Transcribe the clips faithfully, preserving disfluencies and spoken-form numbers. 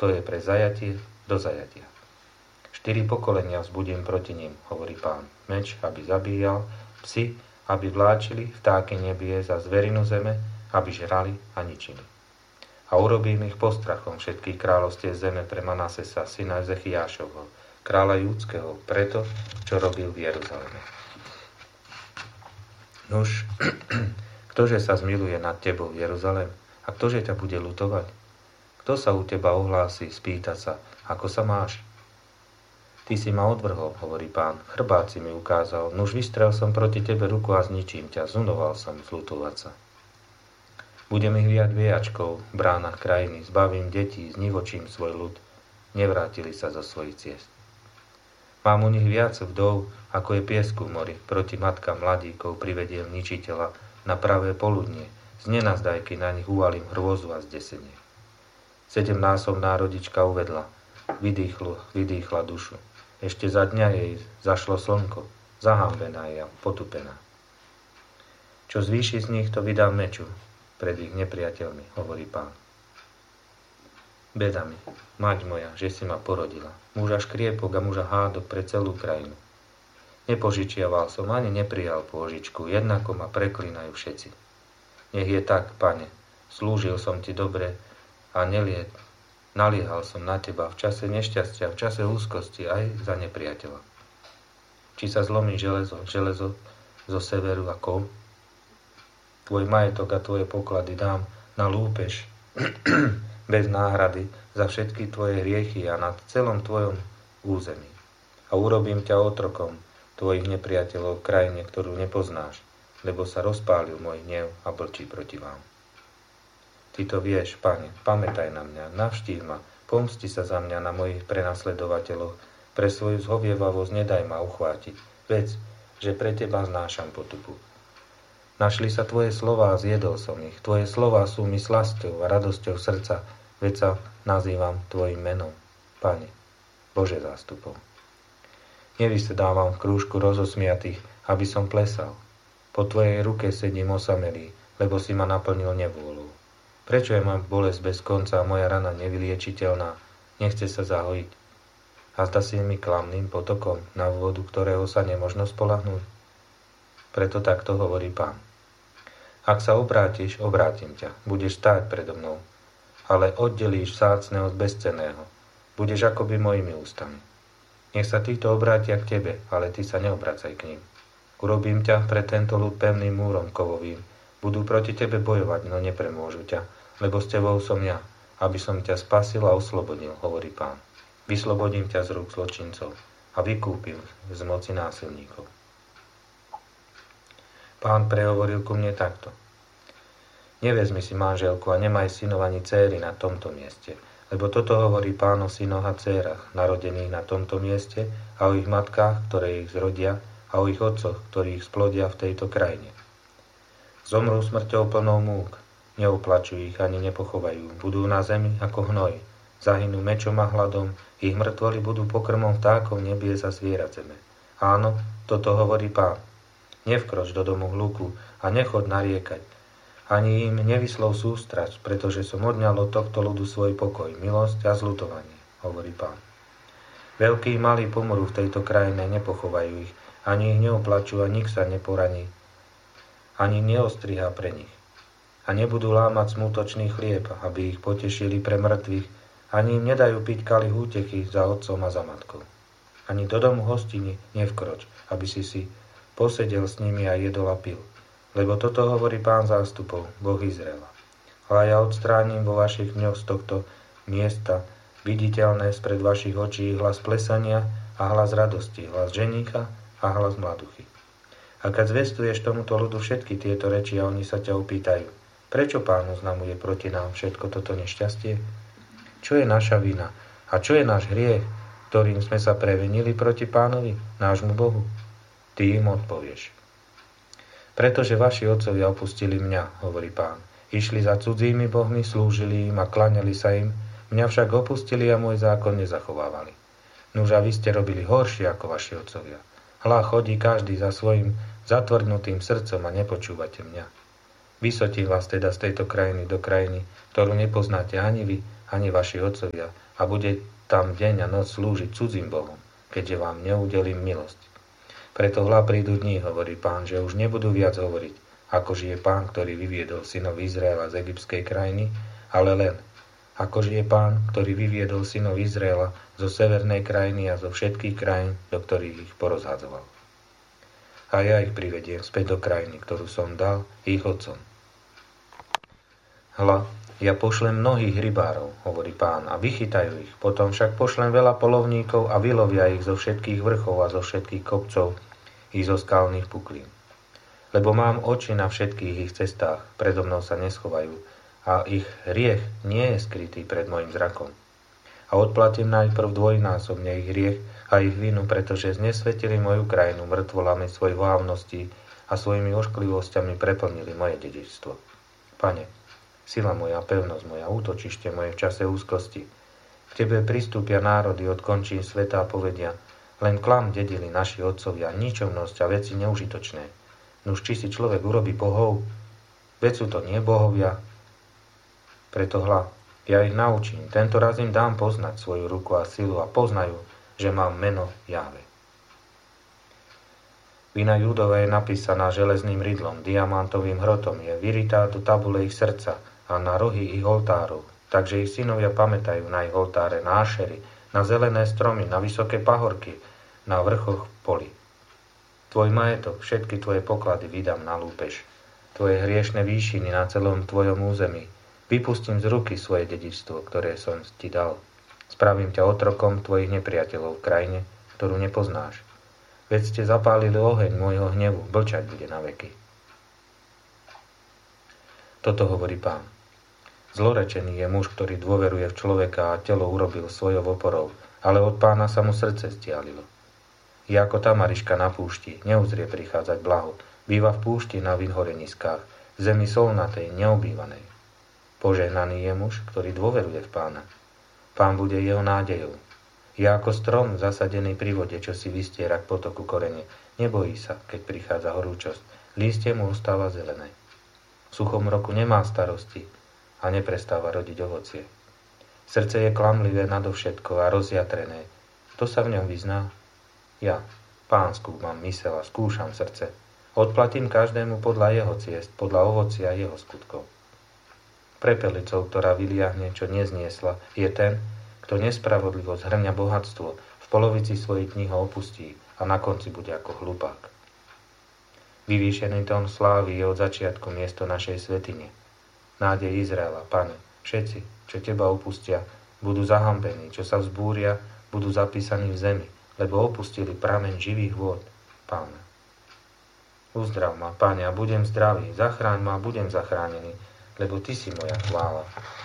kto je pre zajatie, do zajatia. Štyri pokolenia vzbudím proti ním, hovorí Pán. Meč, aby zabíjal, psi, aby vláčili, vtáky nebie za zverinu zeme, aby žrali a ničili. A urobím ich postrachom všetkých kráľovstiev zeme pre Manasesa, syna Ezechiášovho, kráľa júdskeho, preto, čo robil v Jeruzaleme. Nuž, ktože sa zmiluje nad tebou, Jeruzalém? A ktože ťa bude ľutovať? Kto sa u teba ohlási, spýta sa, ako sa máš? Ty si ma odvrhol, hovorí Pán, chrbát si mi ukázal, nuž vystrel som proti tebe ruku a zničím ťa, zunoval som zľutovať sa. Budem ich viať viačkou v bránach krajiny, zbavím detí, znivočím svoj ľud, nevrátili sa zo svojich ciest. Mám u nich viac vdov, ako je piesku v mori, proti matkám mladíkov privediem ničiteľa na pravé poludnie, z nenazdajky na nich uvalím hrôzu a zdesenie. Sedemnásobná rodička uvedla, vydýchlo, vydýchla dušu. Ešte za dňa jej zašlo slnko, zahambená je a potupená. Čo zvýši z nich, to vydám meču pred ich nepriateľmi, hovorí Pán. Beda mi, mať moja, že si ma porodila, muža škriepok a muža hádok pre celú krajinu. Nepožičiaval som ani neprijal pôžičku, jednako ma preklínajú všetci. Nech je tak, Pane, slúžil som ti dobre a neliet, naliehal som na teba v čase nešťastia, v čase úzkosti aj za nepriateľa. Či sa zlomí železo, železo zo severu a kov? Tvoj majetok a tvoje poklady dám na lúpež bez náhrady za všetky tvoje hriechy a nad celom tvojom území. A urobím ťa otrokom tvojich nepriateľov v krajine, ktorú nepoznáš, lebo sa rozpálil môj hnev a blčí proti vám. Ty to vieš, Pane, pamätaj na mňa, navštív ma, pomsti sa za mňa na mojich prenasledovateľoch, pre svoju zhovievavosť nedaj ma uchvátiť, vec, že pre teba znášam potupu. Našli sa tvoje slová a zjedol som ich, tvoje slová sú mi slasťou a radosťou srdca, veď sa nazývam tvojim menom, Pane, Bože zástupov. Nevysedávam v krúžku rozosmiatých, aby som plesal. Po tvojej ruke sedím osamelý, lebo si ma naplnil nevôľou. Prečo je ma bolesť bez konca a moja rana nevyliečiteľná, nechce sa zahojiť? A zda si mi klamným potokom, na vodu, ktorého sa nemožno spoľahnúť? Preto takto hovorí Pán. Ak sa obrátiš, obrátim ťa, budeš stáť predo mnou, ale oddelíš vzácne od bezcenného, budeš akoby mojimi ústami. Nech sa títo obrátia k tebe, ale ty sa neobracaj k ním. Urobím ťa pre tento ľud pevným múrom kovovým, budú proti tebe bojovať, no nepremôžu ťa, lebo s tebou som ja, aby som ťa spasil a oslobodil, hovorí Pán. Vyslobodím ťa z rúk zločincov a vykúpim z moci násilníkov. Pán prehovoril ku mne takto. Nevezmi si manželku a nemaj synov ani céry na tomto mieste, lebo toto hovorí Pán o synoch a dcérach, narodených na tomto mieste a o ich matkách, ktoré ich zrodia, a o ich otcoch, ktorí ich splodia v tejto krajine. Zomrú smrťou plnou múk, neoplačujú ich ani nepochovajú, budú na zemi ako hnoj, zahynú mečom a hladom, ich mŕtvoli budú pokrmom vtákov nebies a zvierat zeme. Áno, toto hovorí Pán. Nevkroč do domu hluku a nechod nariekať, ani im nevyslov sústrasť, pretože som odňal od tohto ľudu svoj pokoj, milosť a zľutovanie, hovorí Pán. Veľkí i malí pomrú v tejto krajine, nepochovajú ich, ani ich neoplačú a nik sa neporaní, ani neostrihá pre nich. A nebudú lámať smutočný chlieb, aby ich potešili pre mŕtvych, ani im nedajú piť kalich útechy za otcom a za matkou. Ani do domu hostiny nevkroč, aby si si posedel s nimi a jedol a pil. Lebo toto hovorí Pán zástupov, Boh Izraela. Ale ja odstránim vo vašich dňoch z tohto miesta viditeľné spred vašich očí hlas plesania a hlas radosti, hlas ženícha a hlas mladuchy. A keď zvestuješ tomuto ľudu všetky tieto reči a oni sa ťa opýtajú, prečo Pán oznamuje proti nám všetko toto nešťastie? Čo je naša vina? A čo je náš hriech, ktorým sme sa previnili proti Pánovi, nášmu Bohu? Ty im odpovieš. Pretože vaši otcovia opustili mňa, hovorí Pán. Išli za cudzími bohmi, slúžili im a klaňali sa im, mňa však opustili a môj zákon nezachovávali. Nuž a vy ste robili horšie ako vaši otcovia. Hľa chodí každý za svojim zatvrdnutým srdcom a nepočúvate mňa. Vysotím vás teda z tejto krajiny do krajiny, ktorú nepoznáte ani vy, ani vaši otcovia, a bude tam deň a noc slúžiť cudzím bohom, keďže vám neudelím milosť. Preto hľa prídu dní, hovorí Pán, že už nebudú viac hovoriť, ako žije Pán, ktorý vyviedol synov Izraela z egyptskej krajiny, ale len, ako žije Pán, ktorý vyviedol synov Izraela zo severnej krajiny a zo všetkých krajín, do ktorých ich porozhadzoval. A ja ich privediem späť do krajiny, ktorú som dal ich otcom. Hľa, ja pošlem mnohých rybárov, hovorí Pán, a vychytajú ich. Potom však pošlem veľa polovníkov a vylovia ich zo všetkých vrchov a zo všetkých kopcov i zo skalných puklín. Lebo mám oči na všetkých ich cestách, predo mnou sa neschovajú, a ich hriech nie je skrytý pred môjim zrakom. A odplatím najprv dvojnásobne ich hriech a ich vinu, pretože znesvetili moju krajinu mŕtvolami svojich ohavností a svojimi ošklivosťami preplnili moje dedičstvo. Pane, sila moja, pevnosť moja, útočište moje v čase úzkosti. K Tebe pristúpia národy od končín sveta a povedia, len klam dedili naši otcovia, ničomnosť a veci neužitočné. Nuž či si človek urobí bohov, veď sú to nie bohovia. Preto hľa, ja ich naučím, tento raz im dám poznať svoju ruku a silu a poznajú, že mám meno Jahve. Vina Júdova je napísaná železným rydlom, diamantovým hrotom, je vyritá do tabule ich srdca a na rohy ich oltárov, takže ich synovia pamätajú na ich oltáre, na Ašery, na zelené stromy, na vysoké pahorky, na vrchoch poli. Tvoj majetok, všetky tvoje poklady vydám na lúpež, tvoje hriešne výšiny na celom tvojom území. Vypustím z ruky svoje dedičstvo, ktoré som ti dal. Spravím ťa otrokom tvojich nepriateľov v krajine, ktorú nepoznáš. Veď ste zapálili oheň môjho hnevu, blčať bude na veky. Toto hovorí Pán. Zlorečený je muž, ktorý dôveruje v človeka a telo urobil svojou oporou, ale od Pána sa mu srdce stialilo. Je ako tamariška na púšti, neuzrie prichádzať blaho, býva v púšti na vyhoreniskách, v zemi solnatej, neobývanej. Požehnaný je muž, ktorý dôveruje v Pána. Pán bude jeho nádejou. Je ako strom zasadený pri vode, čo si vystiera k potoku korene. Nebojí sa, keď prichádza horúčosť. Lístie mu ostáva zelené. V suchom roku nemá starosti a neprestáva rodiť ovocie. Srdce je klamlivé nadovšetko a rozjatrené. Kto sa v ňom vyzná? Ja, Pán, skúmam mysel a skúšam srdce. Odplatím každému podľa jeho ciest, podľa ovocia jeho skutkov. Prepelicou, ktorá vyliahne, čo nezniesla, je ten, kto nespravodlivo zhrňa bohatstvo, v polovici svojich kníh ho opustí a na konci bude ako hlupák. Vyvýšený tón slávy je od začiatku miesto našej svätyne. Nádej Izraela, Pane, všetci, čo teba opustia, budú zahambení, čo sa vzbúria, budú zapísaní v zemi, lebo opustili prameň živých vôd, Pána. Uzdrav ma, Pane, a budem zdravý, zachráň ma a budem zachránený, lebo Ty si moja chvála.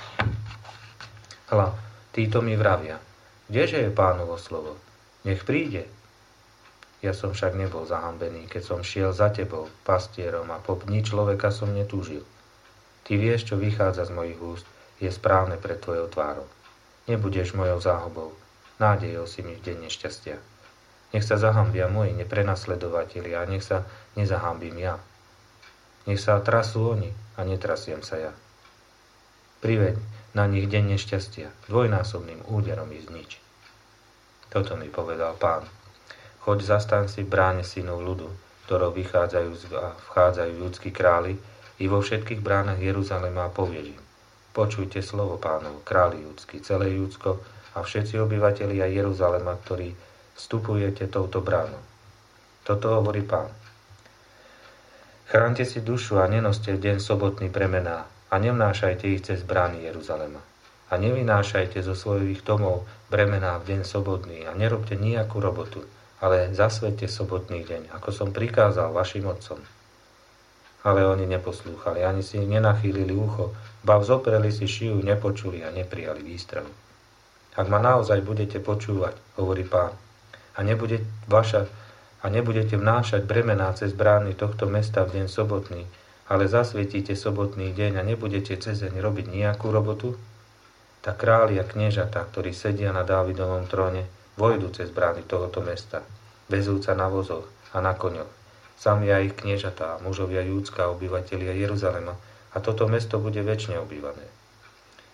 Hľa, títo mi vravia, kdeže je Pánovo slovo? Nech príde. Ja som však nebol zahambený, keď som šiel za Tebou, pastierom, a po dni človeka som netúžil. Ty vieš, čo vychádza z mojich úst, je správne pred Tvojou tvárou. Nebudeš mojou záhubou, nádejou si mi v deň nešťastia. Nech sa zahambia moji neprenasledovatelia a nech sa nezahambím ja. Nech sa trasú oni a netrasiem sa ja. Priveď na nich deň nešťastia, dvojnásobným úderom ich znič. Toto mi povedal Pán. Choď zastaň si v bráne synov ľudu, ktorou vychádzajú a vchádzajú ľudskí králi, i vo všetkých bránach Jeruzalema a povieš im. Počujte slovo Pánov, králi judský, celé Judsko a všetci obyvatelia Jeruzalema, ktorí vstupujete touto bránou. Toto hovorí Pán. Chránte si dušu a nenoste v deň sobotný bremená a nevnášajte ich cez brány Jeruzalema. A nevynášajte zo svojich domov bremená v deň sobotný a nerobte nejakú robotu, ale zasvete sobotný deň, ako som prikázal vašim otcom. Ale oni neposlúchali, ani si nenachýlili ucho, ba vzopreli si šiju, nepočuli a neprijali výstrahu. Ak ma naozaj budete počúvať, hovorí Pán, a nebude vaša a nebudete vnášať bremená cez brány tohto mesta v deň sobotný, ale zasvietíte sobotný deň a nebudete cez deň robiť nejakú robotu, tak králi a kniežatá, ktorí sedia na Dávidovom tróne, vojdu cez brány tohoto mesta, vezúca na vozoch a na koňoch, sami aj ich kniežatá, mužovia Júdska, obyvatelia Jeruzalema, a toto mesto bude večne obývané.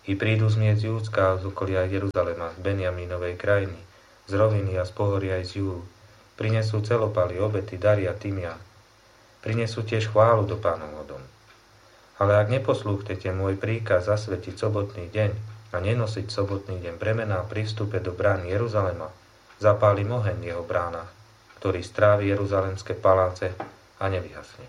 I prídu zmiec z Júdska, z okolia Jeruzalema, z Benjamínovej krajiny, z roviny a z pohoria aj z Júl. Prinesú celopaly, obety, dary a tymián. Prinesú tiež chválu do Pánovho domu. Ale ak neposlúchnete môj príkaz zasvetiť sobotný deň a nenosiť sobotný deň bremená pri vstupe do brány Jeruzalema, zapálim oheň v jeho bránach, ktorý strávi jeruzalemské paláce a nevyhasne.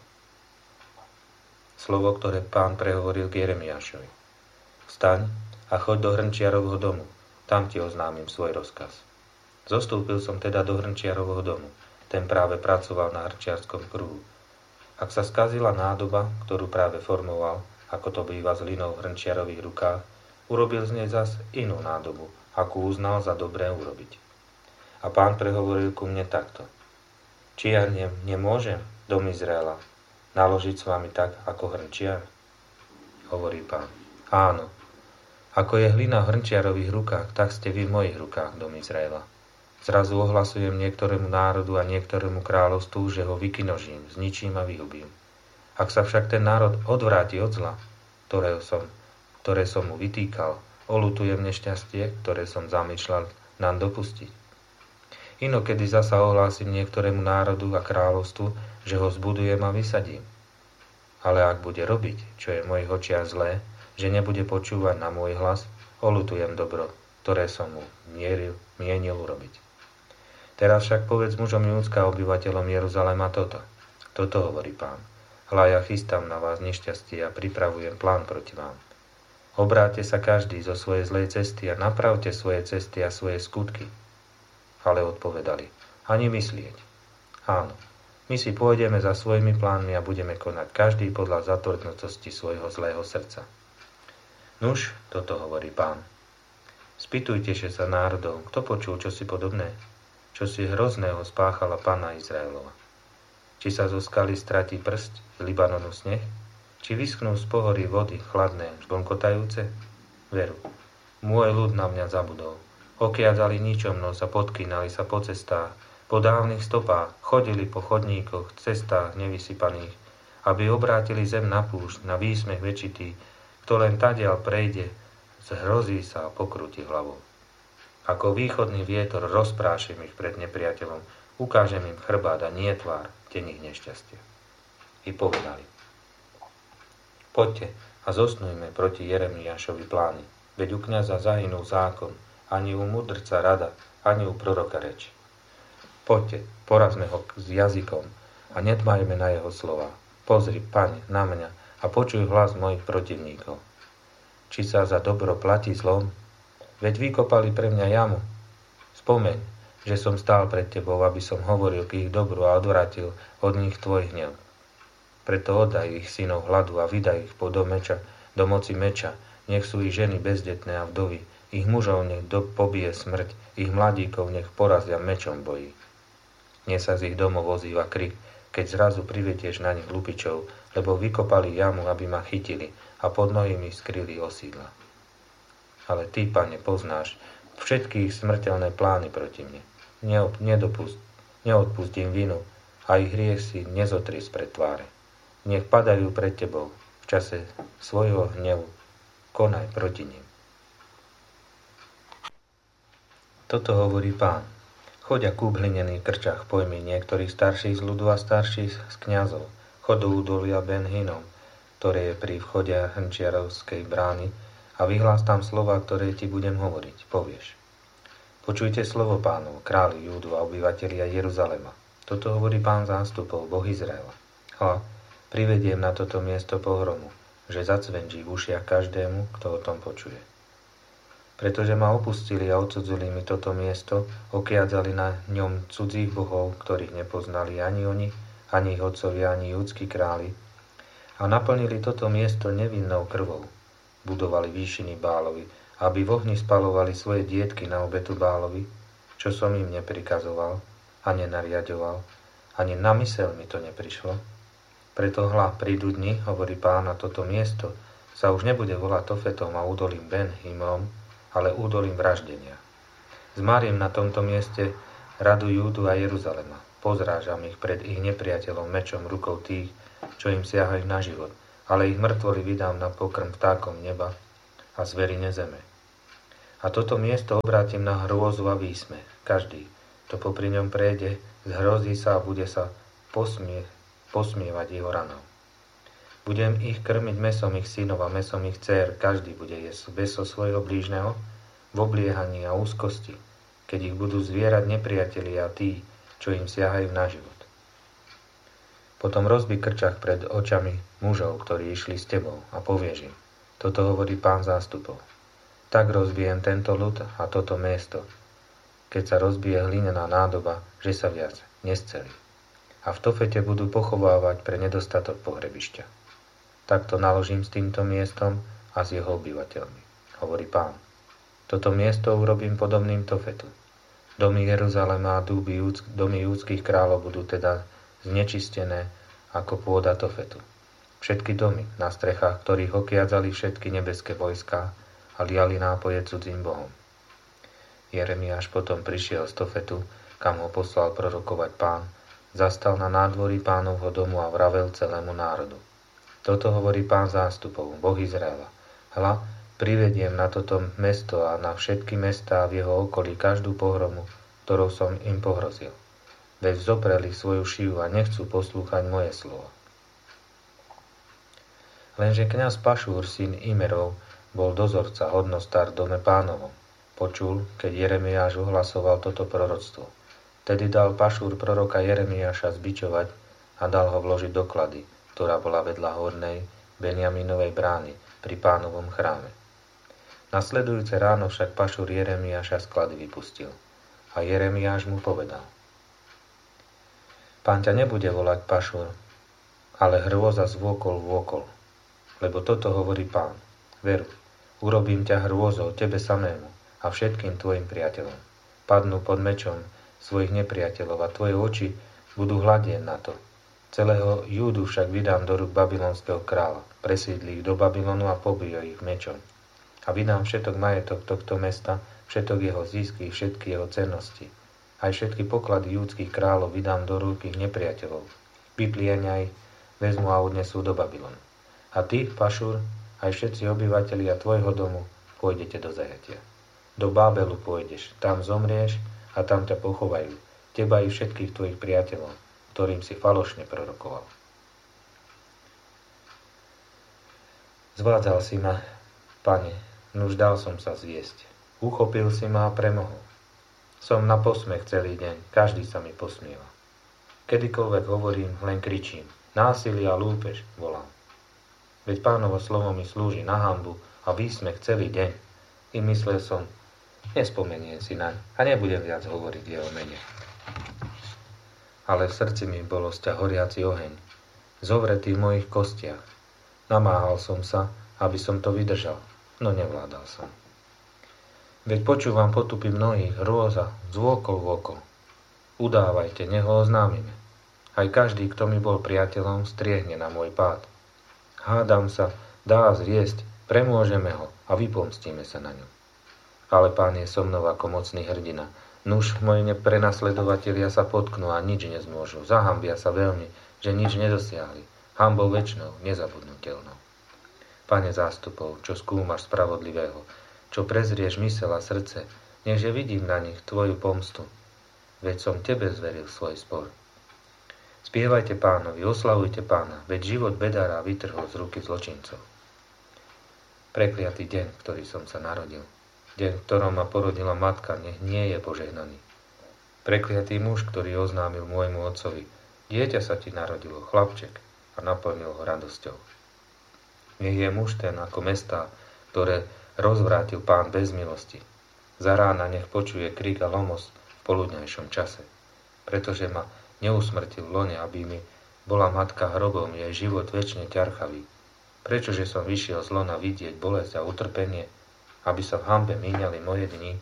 Slovo, ktoré Pán prehovoril k Jeremiášovi. Vstaň a choď do hrnčiarovho domu, tam ti oznámim svoj rozkaz. Zostúpil som teda do hrnčiarovho domu, ten práve pracoval na hrnčiarskom kruhu. Ak sa skazila nádoba, ktorú práve formoval, ako to býva s linou v hrnčiarových rukách, urobil z nej zas inú nádobu, akú uznal za dobré urobiť. A Pán prehovoril ku mne takto. Či ja ne, nemôžem, dom Izraela, naložiť s vami tak, ako hrnčiar? Hovorí Pán. Áno. Ako je hlina v hrnčiarových rukách, tak ste vy v mojich rukách, dom Izraela. Zrazu ohlasujem niektorému národu a niektorému kráľovstvu, že ho vykinožím, zničím a vyhubím. Ak sa však ten národ odvráti od zla, ktoré som, ktoré som mu vytýkal, oľutujem nešťastie, ktoré som zamýšľal nám dopustiť. Inokedy zasa ohlásim niektorému národu a kráľovstvu, že ho zbudujem a vysadím. Ale ak bude robiť, čo je v mojich očiach zlé, že nebude počúvať na môj hlas, oľutujem dobro, ktoré som mu mieril, mienil urobiť. Teraz však povedz mužom Júdska a obyvateľom Jeruzalema toto. Toto hovorí Pán. Hľa, ja chystám na vás nešťastie a pripravujem plán proti vám. Obráťte sa každý zo svojej zlej cesty a napravte svoje cesty a svoje skutky. Ale odpovedali, ani myslieť. Áno, my si pôjdeme za svojimi plánmi a budeme konať každý podľa zatvrdnutosti svojho zlého srdca. Nuž, toto hovorí Pán. Spýtujte sa národov, kto počul čosi podobné, čo si hrozného spáchala Pána Izraelova. Či sa zo skaly stratí prst, z Libanonu sneh, či vyschnú z pohorí vody chladné, žblnkotajúce? Veru, môj ľud na mňa zabudol. Okiadali ničomnosť a podkýnali sa po cestách, po dávnych stopách, chodili po chodníkoch, cestách nevysypaných, aby obrátili zem na púšť, na výsmech väčitý, kto len tadiaľ prejde, zhrozí sa a pokrúti hlavou. Ako východný vietor rozprášim ich pred nepriateľom, ukážem im chrbát a nie tvár, deň ich nešťastia. I povedali, poďte a zosnujme proti Jeremiášovi plány, veď u kňaza zahynul zákon, ani u mudrca rada, ani u proroka reč. Poďte, porazme ho s jazykom a nedbajme na jeho slova. Pozri, Pane, na mňa a počuj hlas mojich protivníkov. Či sa za dobro platí zlom? Veď vykopali pre mňa jamu. Spomeň, že som stál pred tebou, aby som hovoril k ich dobru a odvrátil od nich tvoj hnev. Preto oddaj ich synov hladu a vydaj ich po do meča, do moci meča, nech sú ich ženy bezdetné a vdovy, ich mužov nech do pobije smrť, ich mladíkov nech porazia mečom bojí. Nie sa z ich domov ozýva krik, keď zrazu privetieš na nich lupičov, lebo vykopali jamu, aby ma chytili a pod nohy mi skryli osídla. Ale ty, Pane, poznáš všetky ich smrteľné plány proti mne. Neop, nedopust, neodpustím vinu a ich hriech si nezotri spred tváre. Nech padajú pred tebou v čase svojho hnevu. Konaj proti nim. Toto hovorí Pán. Choď a kúp hlinený krčach, pojmi niektorých starších z ľudu a starších z kňazov. Chod do údolia Ben Hinnom, ktoré je pri vchode hrnčiarovskej brány, a vyhlás tam slova, ktoré ti budem hovoriť. Povieš. Počujte slovo Pánov, králi Júdu a obyvatelia Jeruzalema. Toto hovorí Pán zástupov, Boh Izraela. Hľa, privediem na toto miesto pohromu, že zacvenčí v ušiach každému, kto o tom počuje. Pretože ma opustili a odcudzili mi toto miesto, okiadzali na ňom cudzích bohov, ktorých nepoznali ani oni, ani ich otcovia, ani judskí králi, a naplnili toto miesto nevinnou krvou. Budovali výšiny Bálovi, aby v ohni spalovali svoje dietky na obetu Bálovi, čo som im neprikazoval a nenariadoval, ani na myseľ mi to neprišlo. Preto hľa, prídu dni, hovorí Pán, na toto miesto sa už nebude volať Tofetom a údolím Ben Hinnom, ale údolím vraždenia. Zmarím na tomto mieste radu Júdu a Jeruzalema. Pozrážam ich pred ich nepriateľom mečom rukou tých, čo im siahajú na život, ale ich mŕtvoly vydám na pokrm vtákom neba a zverine zeme. A toto miesto obrátim na hrôzu a výsmech. Každý, kto popri ňom prejde, zhrozí sa a bude sa posmie, posmievať jeho ranou. Budem ich krmiť mesom ich synov a mesom ich dcér, každý bude jesť mäso svojho blížneho v obliehaní a úzkosti, keď ich budú zvierať nepriatelia a tí, čo im siahajú na život. Potom rozbí krčach pred očami mužov, ktorí išli s tebou a povieš im, toto hovorí Pán zástupov. Tak rozbijem tento ľud a toto miesto, keď sa rozbije hlinená nádoba, že sa viac nescelí. A v Tofete budú pochovávať pre nedostatok pohrebišťa. Takto naložím s týmto miestom a s jeho obyvateľmi, hovorí Pán. Toto miesto urobím podobným Tofetu. Domy Jeruzalema a domy júdskych kráľov budú teda znečistené ako pôda Tofetu. Všetky domy, na strechách ktorých okiadzali všetky nebeské vojská a liali nápoje cudzím bohom. Jeremiáš potom prišiel z Tofetu, kam ho poslal prorokovať Pán, zastal na nádvorí Pánovho domu a vravel celému národu. Toto hovorí Pán zástupov, Boh Izraela. Hľa, privediem na toto mesto a na všetky mestá v jeho okolí každú pohromu, ktorou som im pohrozil. Veď zopreli svoju šiju a nechcú poslúchať moje slovo. Lenže kňaz Pašúr, syn Imerov, bol dozorca, hodnostár v dome Pánovom. Počul, keď Jeremiáš ohlasoval toto proroctvo. Tedy dal Pašúr proroka Jeremiáša zbičovať a dal ho vložiť do klady, ktorá bola vedľa hornej Benjaminovej brány pri Pánovom chráme. Nasledujúce ráno však Pašúr Jeremiáša z klady vypustil. A Jeremiáš mu povedal: Pán ťa nebude volať Pašúr, ale hrôza zvôkol vôkol. Lebo toto hovorí Pán: Veru, urobím ťa hrôzou tebe samému a všetkým tvojim priateľom. Padnú pod mečom svojich nepriateľov a tvoje oči budú hľadieť na to. Celého Júdu však vydám do rúk babylonského kráľa, presídli ich do Babylonu a pobijú ich mečom. A vydám všetok majetok tohto mesta, všetok jeho zisky, všetky jeho cennosti. Aj všetky poklady júdskych kráľov vydám do rúk ich nepriateľov. Vyplienia ich, vezmu a odnesú do Babylonu. A ty, Pašúr, aj všetci obyvatelia tvojho domu, pôjdete do zajatia. Do Bábelu pôjdeš, tam zomrieš a tam ťa pochovajú, teba i všetkých tvojich priateľov, ktorým si falošne prorokoval. Zvádzal si ma, Pane, nuž dal som sa zviesť. Uchopil si ma a premohol. Som na posmech celý deň, každý sa mi posmieva. Kedykoľvek hovorím, len kričím. Násilie a lúpež, volám. Veď Pánovo slovo mi slúži na hanbu a výsmech celý deň. I myslel som, nespomeniem si naň a nebudem viac hovoriť v jeho mene. Ale v srdci mi bolo sťa horiaci oheň, zovretý v mojich kostiach. Namáhal som sa, aby som to vydržal, no nevládal som. Veď počúvam potupy mnohých, hrôza, zvôkol vôkol. Udávajte, nech ho oznámime. Aj každý, kto mi bol priateľom, striehne na môj pád. Hádam sa, dá zriesť, premôžeme ho a vypomstíme sa na ňom. Ale Pán je so mnou ako mocný hrdina. Nuž, moji prenasledovatelia sa potknú a nič nezmôžu. Zahambia sa veľmi, že nič nedosiahli. Hanbou večnou, nezabudnutelnou. Pane zástupov, čo skúmaš spravodlivého, čo prezrieš mysel a srdce, nechže vidím na nich tvoju pomstu. Veď som tebe zveril svoj spor. Spievajte Pánovi, oslavujte Pána, veď život bedára vytrhol z ruky zločincov. Prekliatý deň, v ktorý som sa narodil, deň, v ktorom ma porodila matka, nech nie je požehnaný. Prekliatý muž, ktorý oznámil môjmu otcovi, dieťa sa ti narodilo, chlapček, a naplnil ho radosťou. Nech je muž ten ako mestá, ktoré rozvrátil Pán bez milosti. Za rána nech počuje krík a lomos v poludňajšom čase, pretože ma neusmrtil v lone, aby mi bola matka hrobom, jej život večne ťarchavý. Prečože som vyšiel z lona vidieť bolesť a utrpenie, aby sa v hanbe míňali moje dni?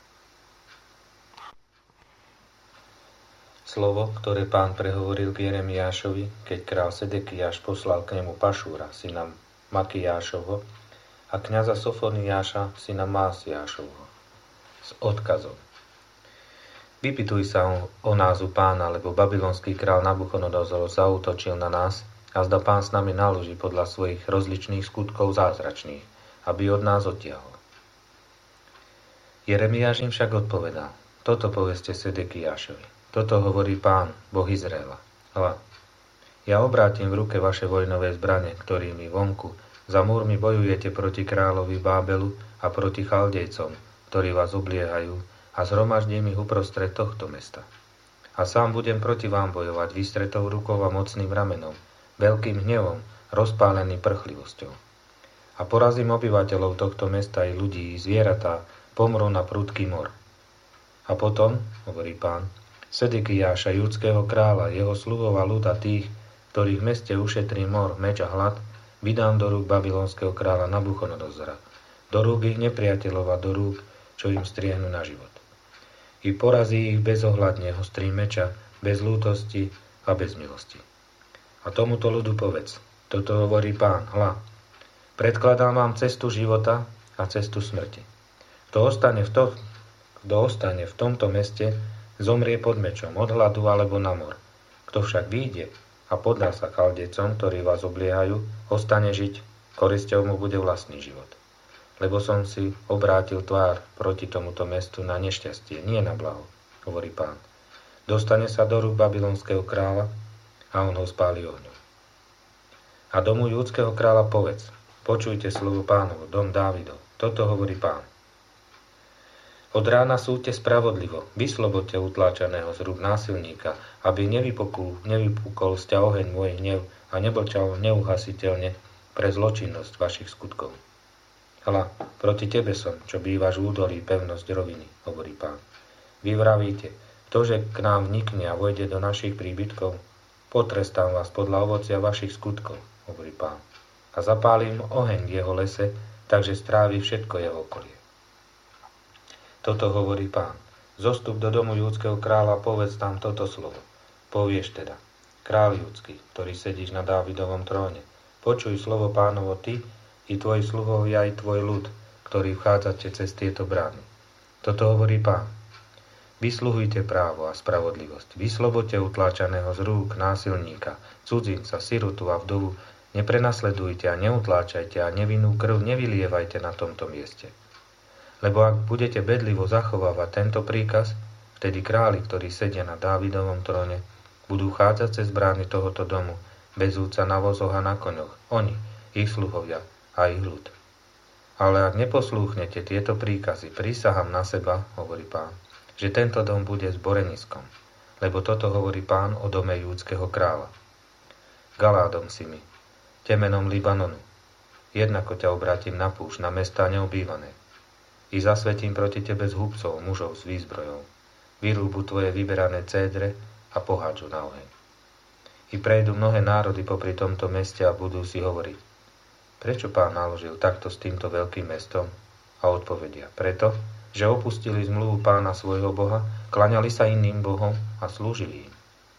Slovo, ktoré Pán prehovoril k Jeremiášovi, keď král Sedekiáš poslal k nemu Pašúra, syna Makijášovho, a kňaza Sofoniáša, syna Másiášovho, s odkazom. Vypytuj sa o, o nás u Pána, lebo babylonský král Nabuchodonozor zaútočil na nás a zda Pán s nami naloží podľa svojich rozličných skutkov zázračných aby od nás odtiahol. Jeremiáš im však odpovedal: Toto poveste Sedekiášovi. Toto hovorí Pán, Boh Izraela. Hľa, ja obrátim v ruke vaše vojnové zbrane, ktorými vonku za múrmi bojujete proti kráľovi Bábelu a proti Chaldejcom, ktorí vás obliehajú, a zhromaždím ich uprostred tohto mesta. A sám budem proti vám bojovať vystretou rukou a mocným ramenom, veľkým hnevom, rozpáleným prchlivosťou. A porazím obyvateľov tohto mesta i ľudí, i zvieratá, pomrú na prudký mor. A potom, hovorí Pán, Sedekiáša, judského kráľa, jeho sluhov a ľuda tých, ktorých v meste ušetrí mor, meč a hlad, vydám do rúk babylonského kráľa Nabuchodonozora, do rúk ich nepriateľov a do rúk, čo im striehnú na život. I porazí ich bezohľadne hostrý meča, bez lútosti a bez milosti. A tomuto ľudu povedz, toto hovorí Pán, hľa, predkladám vám cestu života a cestu smrti. Kto ostane v, to, kto ostane v tomto meste, zomrie pod mečom, od hladu alebo na mor. Kto však vyjde a podá sa Chaldejcom, ktorí vás obliehajú, ostane žiť, korisťou mu bude vlastný život. Lebo som si obrátil tvár proti tomuto mestu na nešťastie, nie na blaho, hovorí Pán. Dostane sa do rúk babylonského kráľa a on ho spáli ohňom. A domu judského kráľa povedz, počujte slovo Pánovo, dom Dávidov, toto hovorí Pán. Od rána súďte spravodlivo, vyslobodte utláčaného z rúk násilníka, aby nevypukol, nevypukol z ťa oheň môj hnev a neblčal neuhasiteľne pre zločinnosť vašich skutkov. Hľa, proti tebe som, čo bývaš v údolí pevnosť roviny, hovorí Pán. Vy vravíte, ktože k nám vnikne a vojde do našich príbytkov, potrestám vás podľa ovocia vašich skutkov, hovorí Pán. A zapálim oheň v jeho lese, takže strávi všetko jeho okolie. Toto hovorí Pán. Zostup do domu judského kráľa, povedz tam toto slovo. Povieš teda, kráľ judský, ktorý sedíš na Dávidovom tróne, počuj slovo Pánovo ty, i tvoji sluhovia, i tvoj ľud, ktorí vchádzate cez tieto brány. Toto hovorí Pán. Vysluhujte právo a spravodlivosť, vyslobodte utláčaného z rúk násilníka, cudzinca, sirotu a vdovu, neprenasledujte a neutláčajte a nevinnú krv nevylievajte na tomto mieste. Lebo ak budete bedlivo zachovávať tento príkaz, vtedy králi, ktorí sedia na Dávidovom tróne, budú chádzať cez brány tohoto domu, bezúca na vozoch a na koňoch, oni, ich sluhovia a ich ľud. Ale ak neposlúchnete tieto príkazy, prísahám na seba, hovorí Pán, že tento dom bude zboreniskom, lebo toto hovorí Pán o dome júdskeho kráľa. Galádom si mi, temenom Libanonu, jednako ťa obrátim na púšť, na mestá neobývané. I zasvetím proti tebe z hubcov, mužov s výzbrojou. Vyrúbu tvoje vyberané cédre a pohádžu na oheň. I prejdú mnohé národy popri tomto meste a budú si hovoriť, prečo Pán naložil takto s týmto veľkým mestom? A odpovedia, preto, že opustili zmluvu Pána svojho Boha, klaňali sa iným bohom a slúžili im.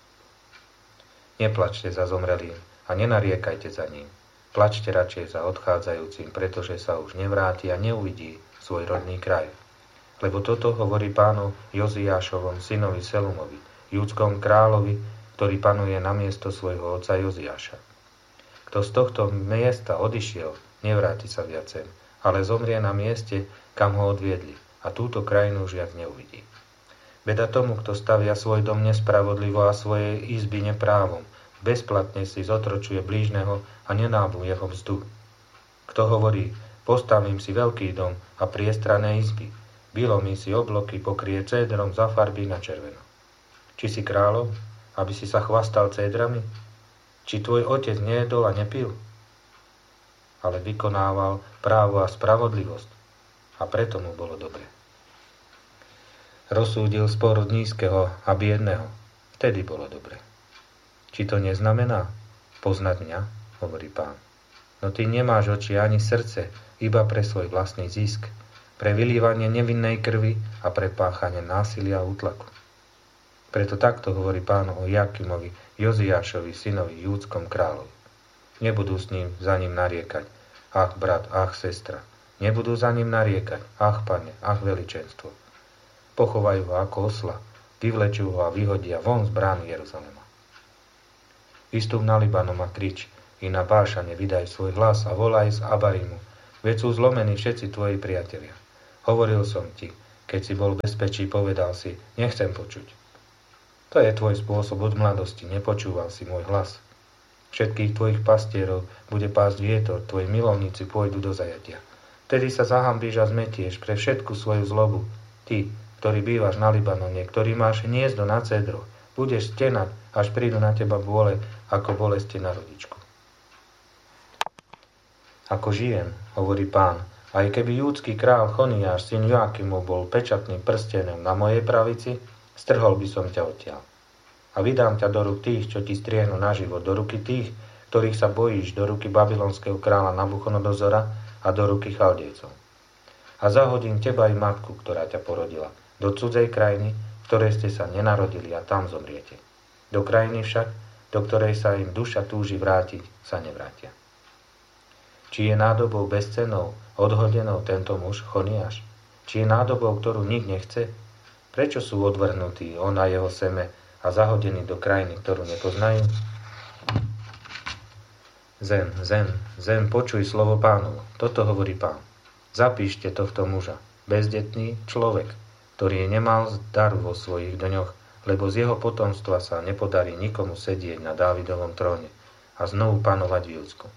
Neplačte za zomrelým a nenariekajte za ním. Plačte radšej za odchádzajúcim, pretože sa už nevráti a neuvidí svoj rodný kraj. Lebo toto hovorí Pánov Joziášovom synovi Selumovi, júdskom kráľovi, ktorý panuje na miesto svojho otca Joziáša. Kto z tohto miesta odišiel, nevráti sa viac sem, ale zomrie na mieste, kam ho odviedli, a túto krajinu už viac neuvidí. Beda tomu, kto stavia svoj dom nespravodlivo a svoje izby neprávom, bezplatne si zotročuje blížneho a nenábuje ho vzdu. Kto hovorí, postavím si veľký dom a priestrané izby, bilomí si obloky, pokrie cédrom, zafarbí na červeno. Či si kráľom, aby si sa chvastal cédrami? Či tvoj otec nejedol a nepil? Ale vykonával právo a spravodlivosť a preto mu bolo dobre. Rozsúdil spor od nízkeho a biedného, vtedy bolo dobre. Či to neznamená poznať mňa, hovorí Pán. No ty nemáš oči ani srdce, iba pre svoj vlastný zisk, pre vylívanie nevinnej krvi a pre páchanie násilia a útlaku. Preto takto hovorí Pán o Jakimovi, Joziášovi, synovi, júdskom kráľovi. Nebudú s ním za ním nariekať, ach brat, ach sestra. Nebudú za ním nariekať, ach pane, ach veličenstvo. Pochovajú ho ako osla, vyvlečú ho a vyhodia von z brány Jeruzalema. Vystup na Libanom a krič, i na Bášane vydaj svoj hlas a volaj z Abarimu, Veď sú zlomení všetci tvoji priatelia. Hovoril som ti, keď si bol v bezpečí, povedal si, nechcem počuť. To je tvoj spôsob od mladosti, nepočúval si môj hlas. Všetkých tvojich pastierov bude pásť vietor, tvoji milovníci pôjdu do zajatia. Vtedy sa zahambíš a zmetieš pre všetku svoju zlobu. Ty, ktorý bývaš na Libanone, ktorý máš hniezdo na cedroch, budeš stenať, až prídu na teba bôle, ako bolesti na rodičku. Ako žijem, hovorí Pán, aj keby júdsky král Choniáš, syn Joakimov, bol pečatným prstenom na mojej pravici, strhol by som ťa odtiaľ. A vydám ťa do rúk tých, čo ti striehnú na život, do ruky tých, ktorých sa bojíš, do ruky babylonského kráľa Nabuchodonozora a do ruky Chaldejcov. A zahodím teba i matku, ktorá ťa porodila, do cudzej krajiny, v ktorej ste sa nenarodili a tam zomriete. Do krajiny však, do ktorej sa im duša túži vrátiť, sa nevrátia. Či je nádobou bezcennou, odhodenou tento muž Choniáš? Či je nádobou, ktorú nik nechce? Prečo sú odvrhnutí on a jeho seme a zahodení do krajiny, ktorú nepoznajú? Zem, zem, zem, počuj slovo Pánovo. Toto hovorí Pán. Zapíšte tohto muža, bezdetný človek, ktorý nemal daru vo svojich dňoch, lebo z jeho potomstva sa nepodarí nikomu sedieť na Dávidovom tróne a znovu panovať v Júdsku.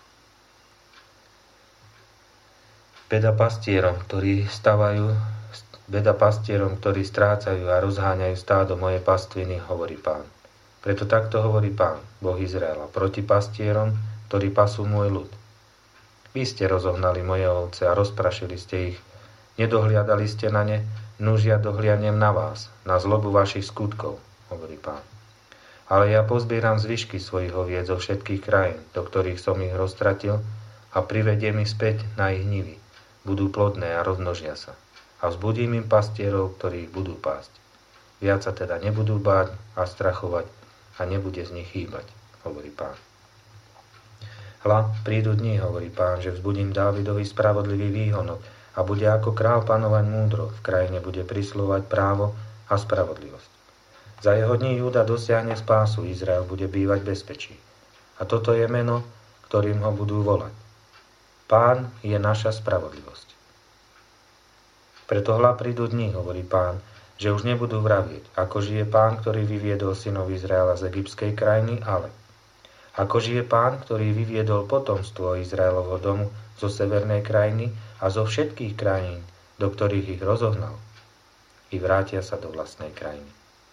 Beda pastierom, ktorí stavajú, beda pastierom, ktorí strácajú a rozháňajú stádo mojej pastviny, hovorí Pán. Preto takto hovorí Pán, Boh Izraela, proti pastierom, ktorí pasú môj ľud. Vy ste rozohnali moje ovce a rozprašili ste ich. Nedohliadali ste na ne, nuž ja dohliadnem na vás, na zlobu vašich skutkov, hovorí Pán. Ale ja pozbieram zvyšky svojich oviec zo všetkých krajín, do ktorých som ich roztratil, a privediem ich späť na ich nivy. Budú plodné a rozmnožia sa. A vzbudím im pastierov, ktorí ich budú pásť. Viac sa teda nebudú báť a strachovať a nebude z nich chýbať, hovorí Pán. Hľa, prídu dni, hovorí Pán, že vzbudím Dávidovi spravodlivý výhonok a bude ako král panovať múdro, v krajine bude prislovať právo a spravodlivosť. Za jeho dní Júda dosiahne spásu, Izrael bude bývať v bezpečí. A toto je meno, ktorým ho budú volať. Pán je naša spravodlivosť. Preto hľa prídu dni, hovorí Pán, že už nebudú vravieť, ako žije Pán, ktorý vyviedol synov Izraela z egyptskej krajiny, ale ako žije Pán, ktorý vyviedol potomstvo Izraelovho domu zo severnej krajiny a zo všetkých krajín, do ktorých ich rozohnal, i vrátia sa do vlastnej krajiny.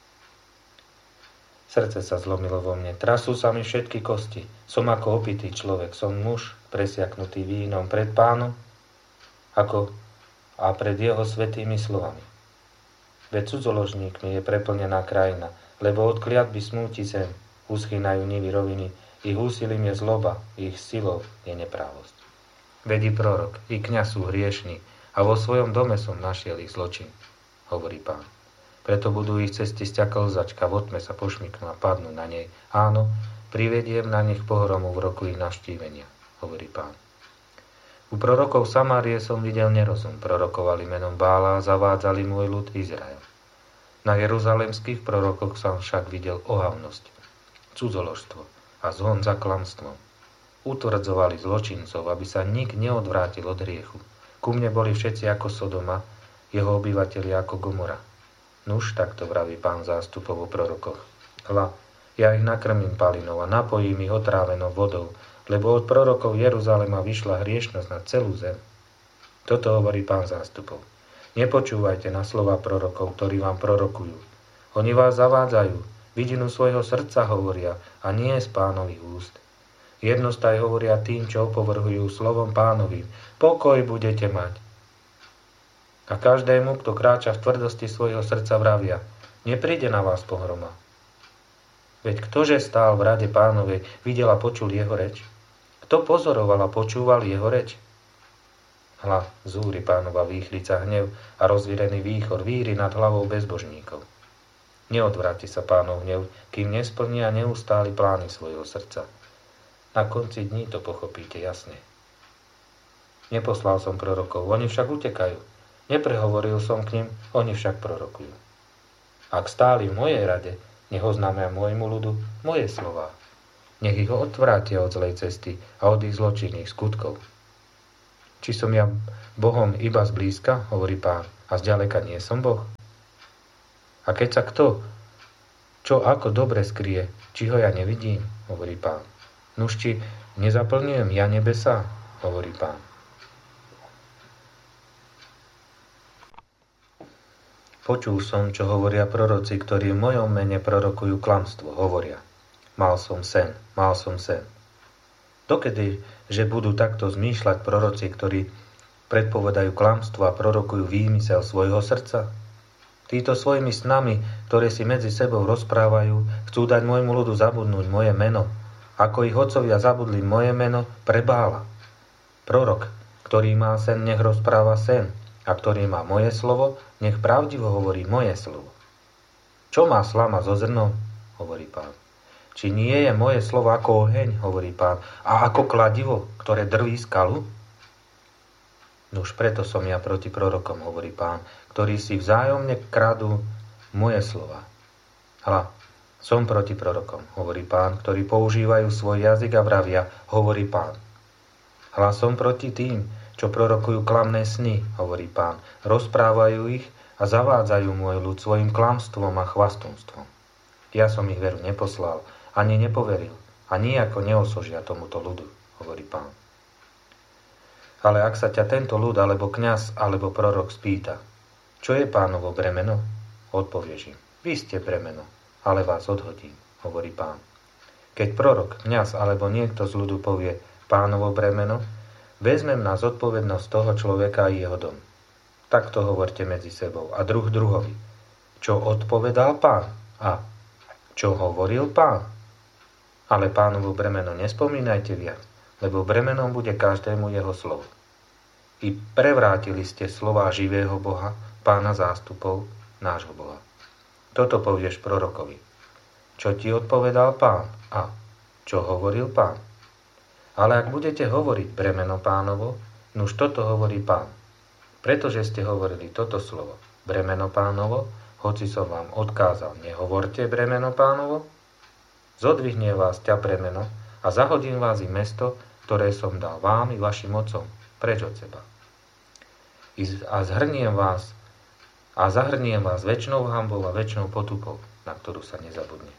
Srdce sa zlomilo vo mne, trasú sa mi všetky kosti, som ako opitý človek, som muž presiaknutý vínom pred Pánom, ako a pred jeho svätými slovami. Veď cudzoložníkmi je preplnená krajina, lebo od kliatby smúti zem, uschýnajú nivy roviny, ich úsilím je zloba, ich silou je neprávosť. Veď i prorok, i kňaz sú hriešni, a vo svojom dome som našiel ich zločin, hovorí Pán. Preto budú ich cesty sťa klzačka, v otme sa pošmyknú a padnú na nej. Áno, privediem na nich pohromu v roku ich navštívenia, hovorí Pán. U prorokov Samárie som videl nerozum, prorokovali menom Bála a zavádzali môj ľud Izrael. Na jeruzalemských prorokoch som však videl ohavnosť, cudzoložstvo a zhon za klamstvom. Utvrdzovali zločincov, aby sa nik neodvrátil od hriechu. Ku mne boli všetci ako Sodoma, jeho obyvatelia ako Gomora. Nuž, takto vraví Pán zástupov o prorokoch. Hľa, ja ich nakrmím palinou a napojím ich otrávenou vodou, lebo od prorokov Jeruzalema vyšla hriešnosť na celú zem. Toto hovorí Pán zástupov. Nepočúvajte na slova prorokov, ktorí vám prorokujú. Oni vás zavádzajú, vidinu svojho srdca hovoria a nie z Pánových úst. Jednostaj hovoria tým, čo opovrhujú slovom Pánovým. Pokoj budete mať. A každému, kto kráča v tvrdosti svojho srdca, vravia, nepríde na vás pohroma. Veď ktože stál v rade Pánovej, videl a počul jeho reč? Kto pozoroval a počúval jeho reč? Hľa, zúri Pánova výchlica hnev a rozvírený výchor víri nad hlavou bezbožníkov. Neodvráti sa Pánov hnev, kým nesplnia neustáli plány svojho srdca. Na konci dní to pochopíte jasne. Neposlal som prorokov, oni však utekajú. Neprehovoril som k nim, oni však prorokujú. Ak stáli v mojej rade, nech oznámia môjmu ľudu moje slová. Nech ich odvrátia od zlej cesty a od ich zločinných skutkov. Či som ja Bohom iba zblízka, hovorí Pán, a zďaleka nie som Boh? A keď sa kto, čo ako dobre skrie, či ho ja nevidím, hovorí Pán. Nuž či nezaplňujem ja nebesa, hovorí Pán. Počul som, čo hovoria proroci, ktorí v mojom mene prorokujú klamstvo, hovoria. Mal som sen, mal som sen. Dokedy, že budú takto zmýšľať proroci, ktorí predpovedajú klamstvo a prorokujú výmysel svojho srdca? Títo svojimi snami, ktoré si medzi sebou rozprávajú, chcú dať môjmu ľudu zabudnúť moje meno, ako ich otcovia zabudli moje meno pre Bála. Prorok, ktorý má sen, nech rozpráva sen, a ktorý má moje slovo, nech pravdivo hovorí moje slovo. Čo má slama so zrnom, hovorí Pán. Či nie je moje slovo ako oheň, hovorí Pán, a ako kladivo, ktoré drví skalu? Nuž preto som ja proti prorokom, hovorí Pán, ktorí si vzájomne kradú moje slova. Hľa, som proti prorokom, hovorí Pán, ktorí používajú svoj jazyk a vravia, hovorí Pán. Hľa, som proti tým, čo prorokujú klamné sny, hovorí Pán, rozprávajú ich a zavádzajú môj ľud svojim klamstvom a chvastunstvom. Ja som ich veru neposlal, ani nepoveril, a nijako neosožia tomuto ľudu, hovorí Pán. Ale ak sa ťa tento ľud, alebo kňaz, alebo prorok spýta, čo je Pánovo bremeno? Odpovieš im, vy ste bremeno, ale vás odhodím, hovorí Pán. Keď prorok, kňaz, alebo niekto z ľudu povie Pánovo bremeno, vezmem na zodpovednosť toho človeka a jeho dom. Takto hovorte medzi sebou a druh druhovi. Čo odpovedal Pán? A čo hovoril Pán? Ale Pánovo bremeno nespomínajte viac, lebo bremenom bude každému jeho slovo. I prevrátili ste slová živého Boha, Pána zástupov, nášho Boha. Toto povieš prorokovi. Čo ti odpovedal Pán? A čo hovoril Pán? Ale ak budete hovoriť bremeno Pánovo, nuž toto hovorí Pán. Pretože ste hovorili toto slovo, bremeno Pánovo, hoci som vám odkázal, nehovorte bremeno Pánovo, zodvihne vás ťa bremeno a zahodím vás i mesto, ktoré som dal vám i vašim otcom, preč od seba. A zhrniem vás, a zahrniem vás väčšnou hanbou a väčšnou potupou, na ktorú sa nezabudne.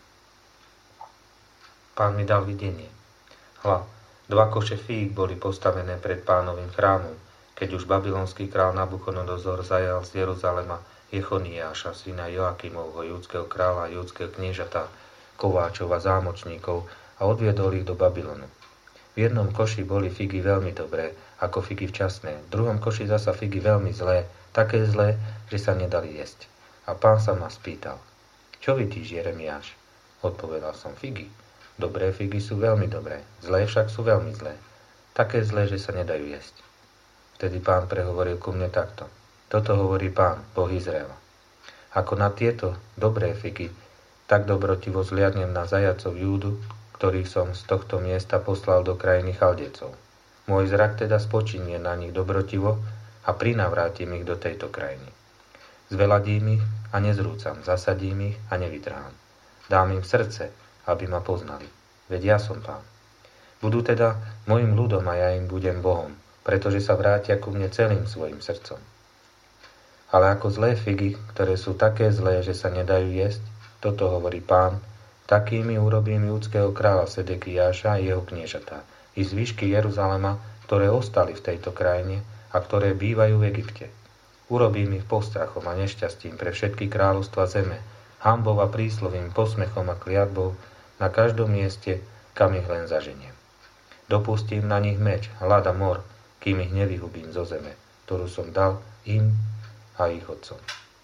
Pán mi dal videnie. Hľa, dva koše fíg boli postavené pred Pánovým chrámom, keď už babylonský král Nabuchodonozor zajal z Jeruzalema Jechoniáša, syna Joakimovho, judského kráľa a judského kniežata, kováčov a zámočníkov a odviedol ich do Babylonu. V jednom koši boli figy veľmi dobré, ako figy včasné, v druhom koši zasa figy veľmi zlé, také zlé, že sa nedali jesť. A Pán sa ma spýtal, čo vidíš, Jeremiáš? Odpovedal som, figy. Dobré figy sú veľmi dobré, zlé však sú veľmi zlé. Také zlé, že sa nedajú jesť. Vtedy Pán prehovoril ku mne takto. Toto hovorí Pán, Boh Izraela. Ako na tieto dobré figy, tak dobrotivo zliadnem na zajacov Júdu, ktorých som z tohto miesta poslal do krajiny Chaldecov. Môj zrak teda spočinie na nich dobrotivo a prinavrátim ich do tejto krajiny. Zveladím ich a nezrúcam, zasadím ich a nevytrhám. Dám im srdce, aby ma poznali. Veď ja som Pán. Budú teda mojim ľudom a ja im budem Bohom, pretože sa vrátia ku mne celým svojim srdcom. Ale ako zlé figy, ktoré sú také zlé, že sa nedajú jesť, toto hovorí Pán, takými urobím judského kráľa Sedekiáša a jeho kniežatá, i zvyšky Jeruzalema, ktoré ostali v tejto krajine a ktoré bývajú v Egypte. Urobím ich postrachom a nešťastím pre všetky kráľovstva zeme, hanbou a príslovím, posmechom a kliatbou, na každom mieste, kam ich len zaženiem. Dopustím na nich meč, hlad a mor, kým ich nevyhubím zo zeme, ktorú som dal im a ich otcom.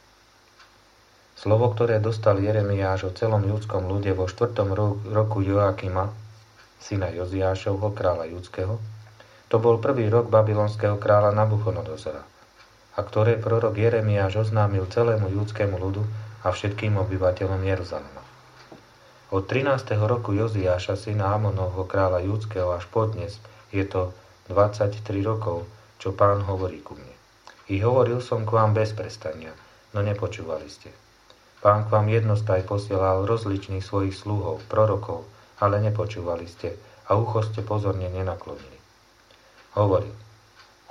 Slovo, ktoré dostal Jeremiáš o celom judskom ľude vo štvrtom roku Joakima, syna Joziášovho, kráľa judského, to bol prvý rok babylonského kráľa Nabuchodonozora, a ktoré prorok Jeremiáš oznámil celému judskému ľudu a všetkým obyvateľom Jeruzalema. Od trinásteho roku Joziáša, syna Amonovho, kráľa judského, až podnes je to dvadsaťtri rokov, čo Pán hovorí ku mne. I hovoril som k vám bez prestania, no nepočúvali ste. Pán k vám jednostaj posielal rozličných svojich sluhov, prorokov, ale nepočúvali ste a ucho ste pozorne nenaklonili. Hovoril,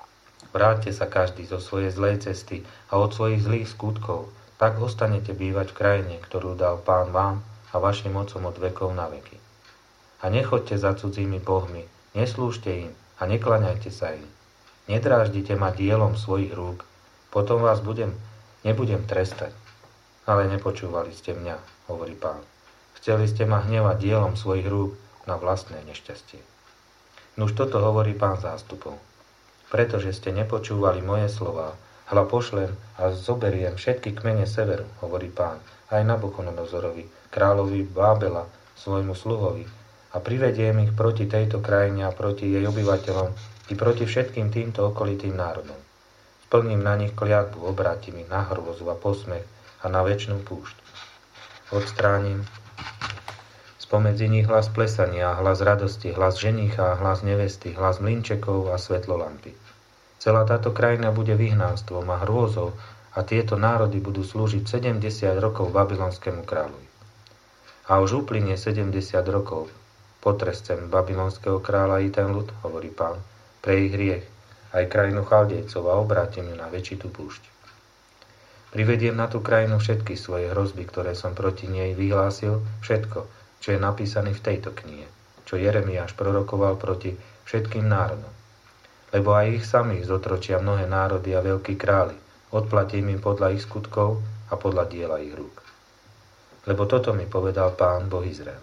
Vráťte sa každý zo svojej zlej cesty a od svojich zlých skutkov, tak ostanete bývať v krajine, ktorú dal Pán vám a vašim otcom od vekov na veky. A nechoďte za cudzími bohmi, neslúžte im a nekláňajte sa im. Nedráždite ma dielom svojich rúk, potom vás budem, nebudem trestať. Ale nepočúvali ste mňa, hovorí Pán. Chceli ste ma hnevať dielom svojich rúk na vlastné nešťastie. Nuž toto hovorí Pán zástupov. Pretože ste nepočúvali moje slová, hľa pošlem a zoberiem všetky kmene severu, hovorí Pán, aj Nabuchodonozorovi, kráľovi Bábela, svojmu sluhovi, a privediem ich proti tejto krajine a proti jej obyvateľom i proti všetkým týmto okolitým národom. Splním na nich kliatbu, obrátim ich na hrôzu a posmech a na večnú púšť. Odstránim spomedzi nich hlas plesania, hlas radosti, hlas ženícha, hlas nevesty, hlas mlynčekov a svetlo lampy. Celá táto krajina bude vyhnánstvom a hrôzou a tieto národy budú slúžiť sedemdesiat rokov babylonskému kráľovi. A už uplynie sedemdesiat rokov, potrescem babylonského kráľa i ten ľud, hovorí Pán, pre ich hriech, aj krajinu Chaldejcov a obrátim ju na väčšitú púšť. Privediem na tú krajinu všetky svoje hrozby, ktoré som proti nej vyhlásil, všetko, čo je napísané v tejto knihe, čo Jeremiáš prorokoval proti všetkým národom. Lebo aj ich samých zotročia mnohé národy a veľkí králi, odplatím im podľa ich skutkov a podľa diela ich rúk. Lebo toto mi povedal Pán, Boh Izraela.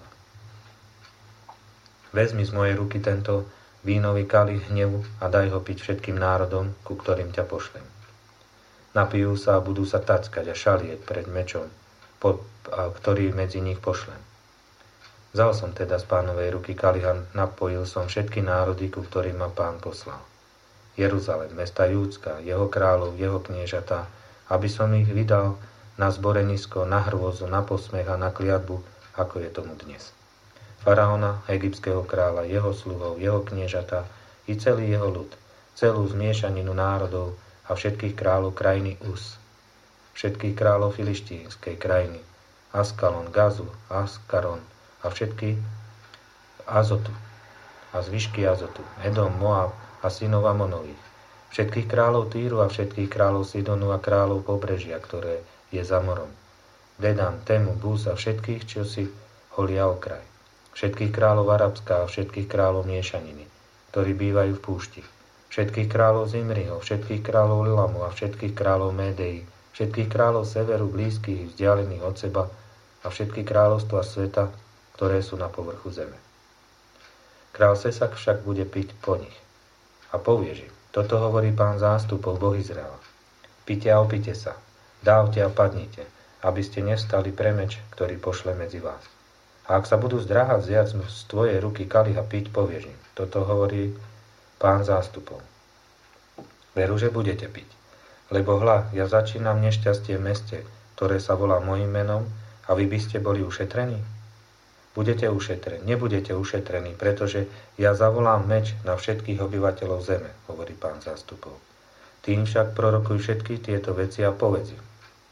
Vezmi z mojej ruky tento vínový kalich hnevu a daj ho piť všetkým národom, ku ktorým ťa pošlem. Napijú sa a budú sa tackať a šalieť pred mečom, pod, a ktorý medzi nich pošlem. Vzal som teda z Pánovej ruky kaliha, napojil som všetky národy, ku ktorým ma Pán poslal. Jeruzalém, mesta Júdska, jeho kráľov, jeho kniežatá, aby som ich vydal na zborenisko, na hrôzu, na posmech a na kliatbu, ako je tomu dnes. Faraóna, egyptského kráľa, jeho sluhov, jeho kniežatá i celý jeho ľud, celú zmiešaninu národov a všetkých kráľov krajiny Us, všetkých kráľov filištínskej krajiny, Askalon, Gazu, Askaron a všetky Azotu a zvyšky Azotu, Edom, Moab a synov Amonových, všetkých kráľov Týru a všetkých kráľov Sidonu a kráľov pobrežia, ktoré je za morom, Dedan, Temu, Bús a všetkých, čo si holia okraj, všetkých kráľov Arabska a všetkých kráľov miešaniny, ktorí bývajú v púšti, všetkých kráľov Zimriho, všetkých kráľov Lilamu a všetkých kráľov Médei, všetkých kráľov severu, blízkych, vzdialených od seba a všetky kráľovstva sveta, ktoré sú na povrchu zeme. Král Sesak však bude piť po nich. A povieš im, toto hovorí Pán zástupov, Boh Izraela. Pite a opite sa, dávte a padnite, aby ste nevstali pre meč, ktorý pošle medzi vás. A ak sa budú zdráhať vziať z tvojej ruky kaliha piť, povieš im, toto hovorí Pán zástupov. Veru, že budete piť. Lebo hľa, ja začínam nešťastie v meste, ktoré sa volá mojím menom, a vy by ste boli ušetrení? Budete ušetrení, nebudete ušetrení, pretože ja zavolám meč na všetkých obyvateľov zeme, hovorí Pán zástupov. Tým však prorokuj všetky tieto veci a povedz im.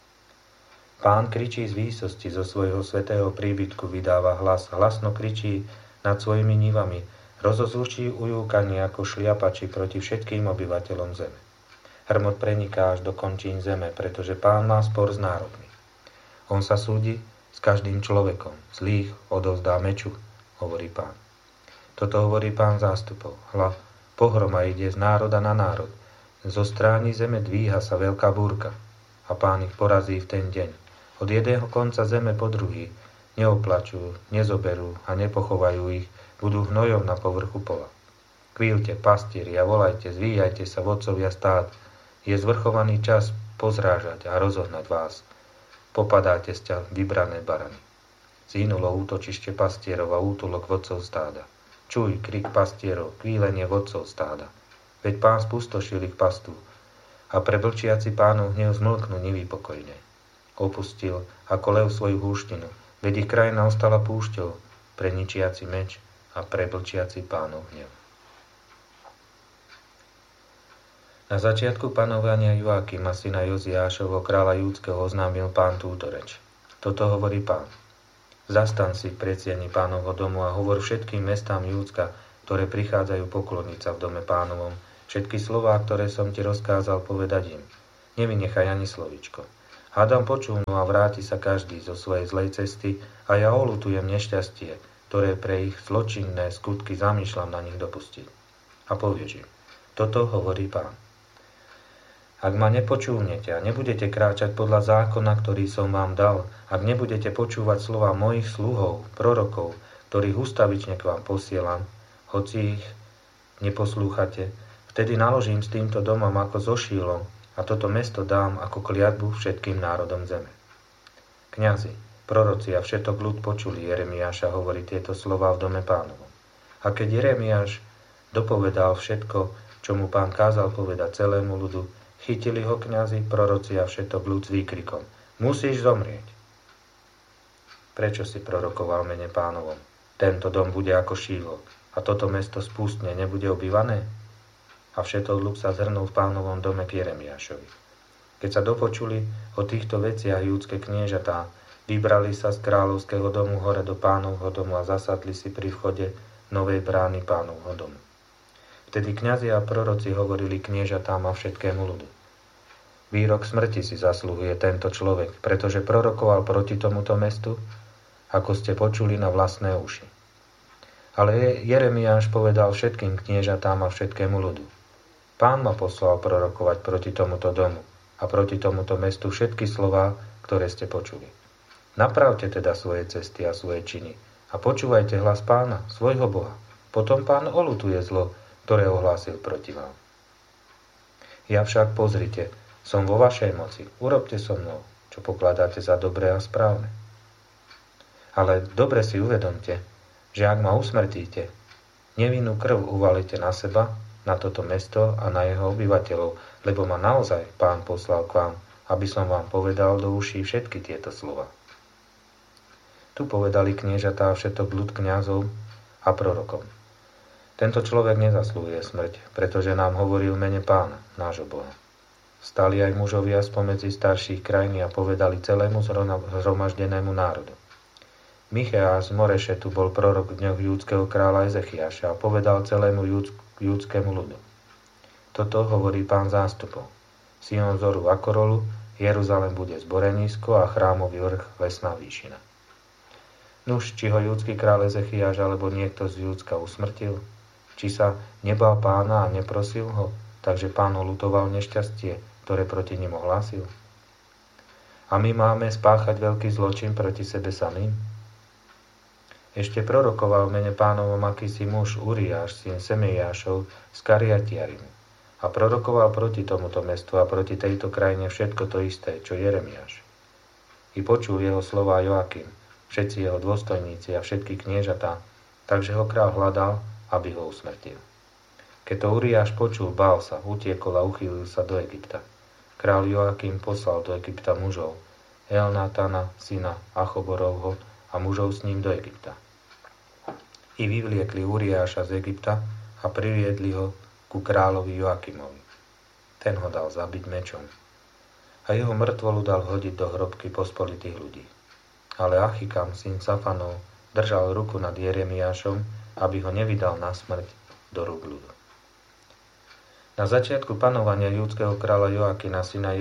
Pán kričí z výsosti zo svojho svätého príbytku, vydáva hlas, hlasno kričí nad svojimi nivami, rozozvučí ujúkanie ako šliapači proti všetkým obyvateľom zeme. Hrmot preniká až do končín zeme, pretože Pán má spor s národmi. On sa súdi s každým človekom, zlých odovzdá meču, hovorí Pán. Toto hovorí Pán zástupov. Hľa, pohroma ide z národa na národ. Zo stráni zeme dvíha sa veľká búrka a Pán ich porazí v ten deň. Od jedného konca zeme po druhý neoplačujú, nezoberú a nepochovajú ich, budú hnojom na povrchu pola. Kvíľte, pastieri, a volajte, zvíjajte sa, vodcovia stád. Je zvrchovaný čas pozrážať a rozohnať vás. Popadáte ste vybrané barany. Zínulo útočište pastierov a útulok vodcov stáda. Čuj, krik pastierov, kvílenie vodcov stáda. Veď Pán spustošil ich pastu a pre blčiaci Pánov hnev zmlknú nevýpokojne. Opustil ako lev svoju húštinu, veď ich krajina ostala púšťou pre ničiaci meč a pre blčiaci Pánov hnev. Na začiatku panovania Joakima, syna Joziášovho, kráľa júdskeho, oznámil Pán túto reč. Toto hovorí Pán. Zastan si v predsieni Pánovho domu a hovor všetkým mestám Júdska, ktoré prichádzajú pokloniť sa v dome Pánovom, Všetky slová, ktoré som ti rozkázal povedať im, nevynechaj ani slovíčko. Hádam počúvnu a vráti sa každý zo svojej zlej cesty a ja oľutujem nešťastie, ktoré pre ich zločinné skutky zamýšľam na nich dopustiť. A povieš im, toto hovorí Pán. Ak ma nepočúvnete a nebudete kráčať podľa zákona, ktorý som vám dal, ak nebudete počúvať slova mojich sluhov, prorokov, ktorých ustavične k vám posielam, hoci ich neposlúchate, vtedy naložím s týmto domom ako so Šílom a toto mesto dám ako kliatbu všetkým národom zeme. Kňazi, proroci a všetok ľud počuli Jeremiáša hovoriť tieto slová v dome Pánovom. A keď Jeremiáš dopovedal všetko, čo mu Pán kázal povedať celému ľudu, chytili ho kňazi, proroci a všetok ľud s výkrikom: Musíš zomrieť. Prečo si prorokoval mene Pánovom? Tento dom bude ako Šílo a toto mesto spustne nebude obývané? A všetok ľud sa zhrnul v Pánovom dome k Jeremiášovi. Keď sa dopočuli o týchto veciach júdske kniežatá, vybrali sa z kráľovského domu hore do Pánovho domu a zasadli si pri vchode novej brány Pánovho domu. Vtedy kňazi a proroci hovorili kniežatám a všetkému ľudu: Výrok smrti si zasluhuje tento človek, pretože prorokoval proti tomuto mestu, ako ste počuli na vlastné uši. Ale Jeremiáš povedal všetkým kniežatám a všetkému ľudu: Pán ma poslal prorokovať proti tomuto domu a proti tomuto mestu všetky slová, ktoré ste počuli. Napravte teda svoje cesty a svoje činy a počúvajte hlas Pána, svojho Boha. Potom Pán oľutuje zlo, ktoré ohlásil proti vám. Ja však, pozrite, som vo vašej moci. Urobte so mnou, čo pokladáte za dobré a správne. Ale dobre si uvedomte, že ak ma usmrtíte, nevinnú krv uvalíte na seba, na toto mesto a na jeho obyvateľov, lebo ma naozaj Pán poslal k vám, aby som vám povedal do uší všetky tieto slova. Tu povedali kniežatá všetok ľud kňazov a prorokom: Tento človek nezaslúhuje smrť, pretože nám hovoril mene Pána, nášho Boha. Stali aj mužovia spomedzi starších krajiny a povedali celému zhromaždenému národu: Micheáš z Morešetu bol prorok v dňoch júdskeho kráľa Ezechiaša a povedal celému júdskému ľudu: Toto hovorí Pán zástupov. Sion zoru ako rolu, Jeruzalém bude zborenisko a chrámový vrch lesná výšina. Nuž, či ho júdsky kráľ Ezechiaš alebo niekto z Júdska usmrtil? Či sa nebal Pána a neprosil ho, takže Pán oľutoval nešťastie, ktoré proti nim ohlásil? A my máme spáchať veľký zločin proti sebe samým? Ešte prorokoval v mene Pánovom akýsi muž Uriáš, syn Semejášov z Kariatiarimu, a prorokoval proti tomuto mestu a proti tejto krajine všetko to isté, čo Jeremiáš. I počul jeho slová Joakim, všetci jeho dôstojníci a všetky kniežatá, takže ho kráľ hľadal, aby ho usmrtil. Keď to Uriáš počul, bál sa, utiekol a uchýlil sa do Egypta. Kráľ Joakim poslal do Egypta mužov, Elnátana, syna Achoborovho, a mužov s ním do Egypta. I vyvliekli Uriáša z Egypta a priviedli ho ku kráľovi Joakimovi. Ten ho dal zabiť mečom a jeho mŕtvolu dal hodiť do hrobky pospolitých ľudí. Ale Achikam, syn Safanov, držal ruku nad Jeremiášom, aby ho nevydal na smrť do rúk ľudu. Na začiatku panovania júdskeho kráľa Joakina, syna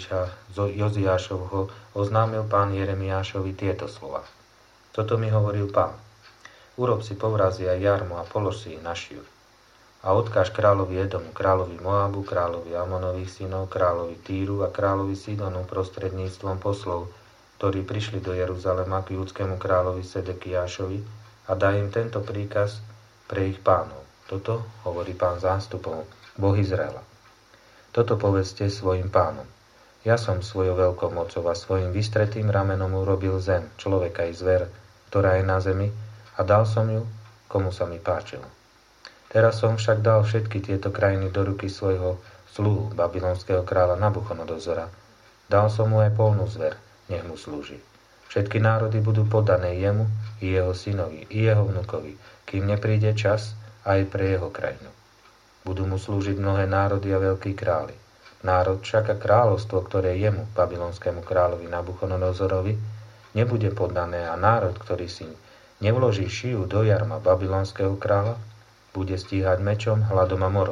Joziášovho, oznámil Pán Jeremiášovi tieto slova: Toto mi hovoril Pán: Urob si povrazy aj jarmo a polož si ich na šiv. A odkáž kráľovi Edomu, kráľovi Moabu, kráľovi Amonových synov, kráľovi Týru a kráľovi Sidonu prostredníctvom poslov, ktorí prišli do Jeruzalema k júdskému kráľovi Sedekiášovi, a dá im tento príkaz pre ich pánov. Toto hovorí Pán zástupov, Boh Izraela. Toto povedzte svojim pánom: Ja som svojou veľkou mocou a svojim vystretým ramenom urobil zem, človeka i zver, ktorá je na zemi, a dal som ju, komu sa mi páčilo. Teraz som však dal všetky tieto krajiny do ruky svojho sluhu, babylonského kráľa Nabuchodonozora. Dal som mu aj polnú zver, nech mu slúži. Všetky národy budú podané jemu, i jeho synovi, i jeho vnukovi, kým nepríde čas aj pre jeho krajinu. Budú mu slúžiť mnohé národy a veľkí králi. Národ však a kráľovstvo, ktoré jemu, babylonskému kráľovi Nabuchodonozorovi, nebude poddané, a národ, ktorý si nevloží šiju do jarma babylonského kráľa, bude stíhať mečom, hladom a morom,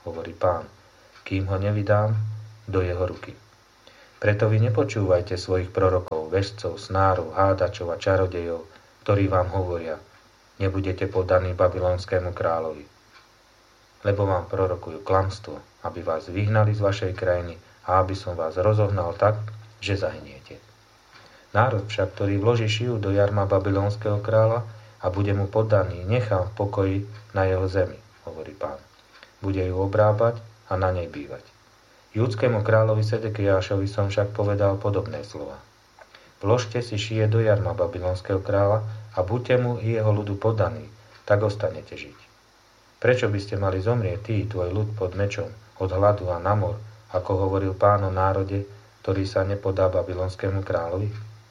hovorí Pán, kým ho nevydám do jeho ruky. Preto vy nepočúvajte svojich prorokov, vešcov, snárov, hádačov a čarodejov, ktorí vám hovoria, nebudete poddaní babylonskému kráľovi. Lebo vám prorokujú klamstvo, aby vás vyhnali z vašej krajiny a aby som vás rozohnal tak, že zahyniete. Národ však, ktorý vloží šiju do jarma babylonského kráľa a bude mu poddaný, nechá v pokoji na jeho zemi, hovorí Pán. Bude ju obrábať a na nej bývať. Júdskému kráľovi Sedekiášovi som však povedal podobné slova. Vložte si šije do jarma babylonského kráľa a buďte mu i jeho ľudu poddaní, tak ostanete žiť. Prečo by ste mali zomrieť ty, tvoj ľud pod mečom, od hladu a na mor, ako hovoril Pán o národe, ktorý sa nepodá babylonskému kráľovi?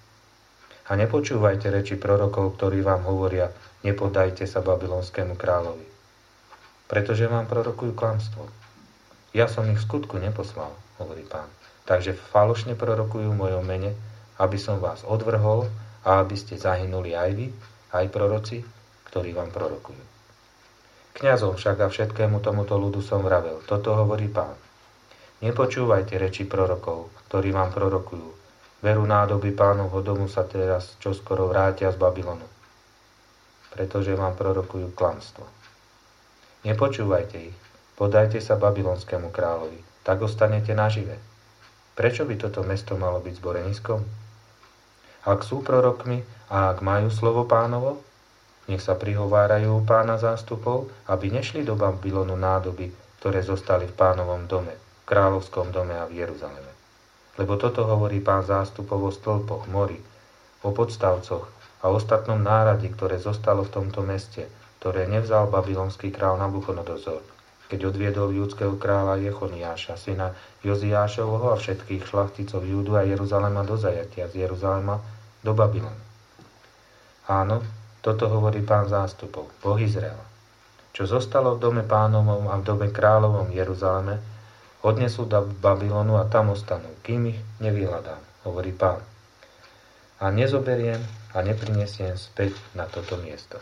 A nepočúvajte reči prorokov, ktorí vám hovoria, nepodajte sa babylonskému kráľovi. Pretože vám prorokujú klamstvo. Ja som ich v skutku neposlal, hovorí Pán. Takže falošne prorokujú v mojom mene, aby som vás odvrhol a aby ste zahynuli aj vy, aj proroci, ktorí vám prorokujú. Kňazom však a všetkému tomuto ľudu som vravel, toto hovorí Pán. Nepočúvajte reči prorokov, ktorí vám prorokujú. Veru nádoby Pánovho domu sa teraz čoskoro vrátia z Babylonu, pretože vám prorokujú klamstvo. Nepočúvajte ich, podajte sa babylonskému kráľovi, tak ostanete nažive. Prečo by toto mesto malo byť zboreniskom? Ak sú prorokmi a ak majú slovo Pánovo, nech sa prihovárajú Pána zástupov, aby nešli do Babylonu nádoby, ktoré zostali v Pánovom dome, v kráľovskom dome a v Jeruzaleme. Lebo toto hovorí Pán zástupov o stĺpoch, mori, o podstavcoch a ostatnom náradi, ktoré zostalo v tomto meste, ktoré nevzal babylonský král Nabuchodonozor, keď odviedol judského kráľa Jechoniáša, syna Joziášovho a všetkých šlachticov Júdu a Jeruzalema do zajatia z Jeruzalema do Babylonu. Áno, toto hovorí Pán zástupov, Boh Izraela. Čo zostalo v dome Pánovom a v dome kráľovom Jeruzaleme, odnesú do Babylonu a tam ostanú, kým ich nevyhľadám, hovorí Pán. A nezoberiem a neprinesiem späť na toto miesto.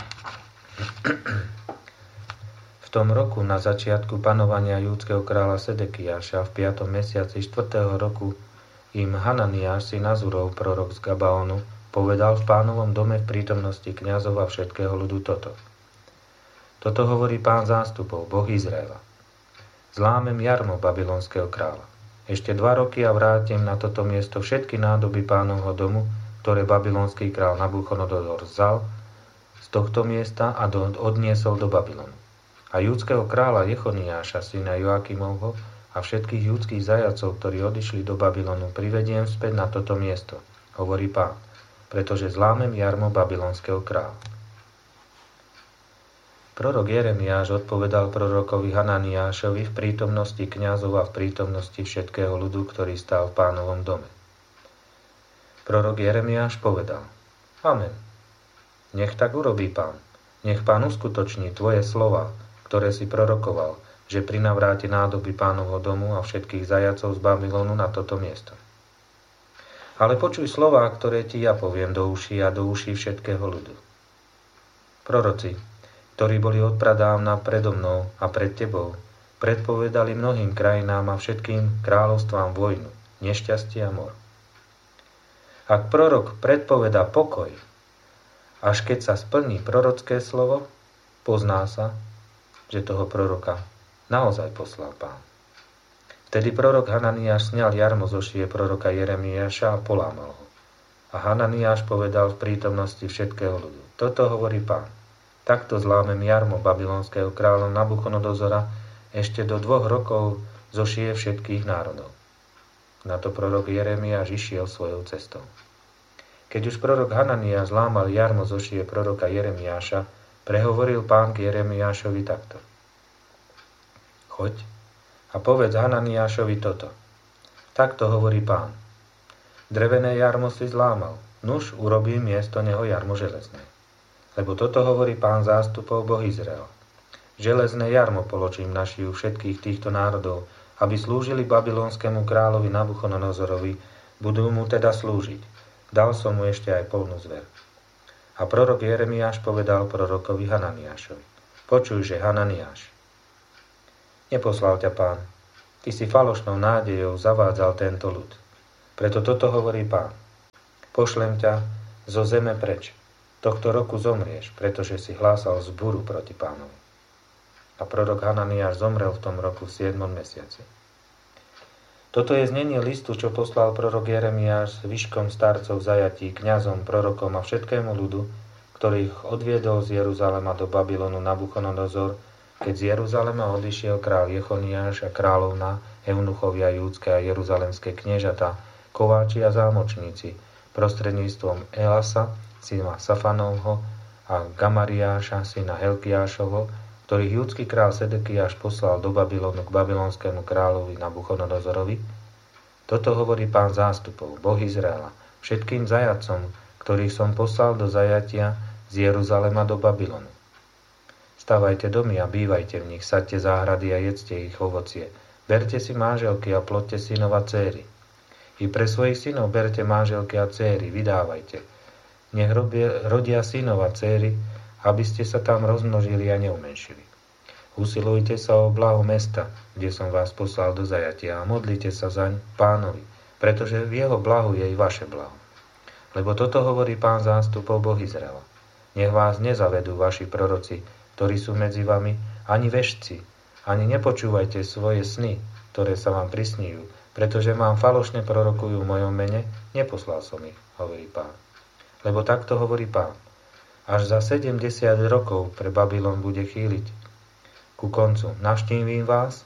V tom roku na začiatku panovania júdskeho kráľa Sedekiáša v piatom mesiaci štvrtého roku im Hananiáš, syn Azurov, prorok z Gabaonu, povedal v Pánovom dome v prítomnosti kňazov a všetkého ľudu toto. Toto hovorí Pán zástupov, Boh Izraela. Zlámem jarmo babylonského kráľa. Ešte dva roky a vrátim na toto miesto všetky nádoby Pánovho domu, ktoré babylonský král Nabuchodonozor vzal z tohto miesta a do, odniesol do Babylonu. A judského kráľa Jechoniáša, syna Joakimovho, a všetkých judských zajacov, ktorí odišli do Babylonu, privediem späť na toto miesto, hovorí Pán, pretože zlámem jarmo babylonského kráľa. Prorok Jeremiáš odpovedal prorokovi Hananiášovi v prítomnosti kňazov a v prítomnosti všetkého ľudu, ktorý stál v Pánovom dome. Prorok Jeremiáš povedal: Amen. Nech tak urobí Pán. Nech Pán uskutoční tvoje slova, ktoré si prorokoval, že prinavráti nádoby Pánovho domu a všetkých zajacov z Babylonu na toto miesto. Ale počuj slová, ktoré ti ja poviem do uší a do uší všetkého ľudu. Proroci, ktorí boli odpradávna predo mnou a pred tebou, predpovedali mnohým krajinám a všetkým kráľovstvám vojnu, nešťastie a mor. Ak prorok predpovedá pokoj, až keď sa splní prorocké slovo, pozná sa, že toho proroka naozaj poslal Pán. Vtedy prorok Hananiáš sňal jarmo zo šije proroka Jeremiáša a polámal ho. A Hananiáš povedal v prítomnosti všetkého ľudu: Toto hovorí Pán. Takto zlámem jarmo babylonského kráľa Nabuchodonozora ešte do dvoch rokov zo šije všetkých národov. Na to prorok Jeremiáš išiel svojou cestou. Keď už prorok Hananiáš zlámal jarmo zo šije proroka Jeremiáša, prehovoril Pán k Jeremiášovi takto: Choď a povedz Hananiášovi toto. Takto hovorí Pán. Drevené jarmo si zlámal, nuž urobím miesto neho jarmo železné. Lebo toto hovorí Pán zástupov, Boh Izraela. Železné jarmo položím na šiju všetkých týchto národov, aby slúžili babylonskému kráľovi Nabuchodonozorovi, budú mu teda slúžiť. Dal som mu ešte aj polnú zver. A prorok Jeremiáš povedal prorokovi Hananiášovi: Počuj, že Hananiáš, Neposlal ťa Pán. Ty si falošnou nádejou zavádzal tento ľud. Preto toto hovorí Pán. Pošlem ťa zo zeme preč. Tohto roku zomrieš, pretože si hlásal zburu proti Pánovi. A prorok Hananiáš zomrel v tom roku v siedmom mesiaci. Toto je znenie listu, čo poslal prorok Jeremiáš s vyškom starcov v zajatí, kňazom, prorokom a všetkému ľudu, ktorých odviedol z Jeruzalema do Babylonu Nabuchodonozor, keď z Jeruzalema odišiel král Jechoniáš a kráľovna, eunuchovia júdske a jeruzalemské kniežatá, kováči a zámočníci, prostredníctvom Elasa, syna Safanovho a Gamariáša, syna Helkiášovho, ktorých júdsky král Sedekiáš poslal do Babylonu k babylonskému kráľovi Nabuchodonozorovi. Toto hovorí Pán zástupov, Boh Izraela, všetkým zajatcom, ktorých som poslal do zajatia z Jeruzalema do Babylonu. Stavajte domy a bývajte v nich, saďte záhrady a jedzte ich ovocie. Berte si manželky a ploďte synov a céry. I pre svojich synov berte manželky a céry, vydávajte. Nech robia, rodia synov a céry, aby ste sa tam rozmnožili a neumenšili. Usilujte sa o blaho mesta, kde som vás poslal do zajatia, a modlite sa zaň Pánovi, pretože v jeho blahu je i vaše blaho. Lebo toto hovorí Pán zástupov, Boh Izraela. Nech vás nezavedú vaši proroci, ktorí sú medzi vami, ani vešci, ani nepočúvajte svoje sny, ktoré sa vám prisnívajú, pretože vám falošne prorokujú v mojom mene, neposlal som ich, hovorí Pán. Lebo takto hovorí Pán. Až za sedemdesiat rokov pre Babylon bude chýliť ku koncu. Navštívim vás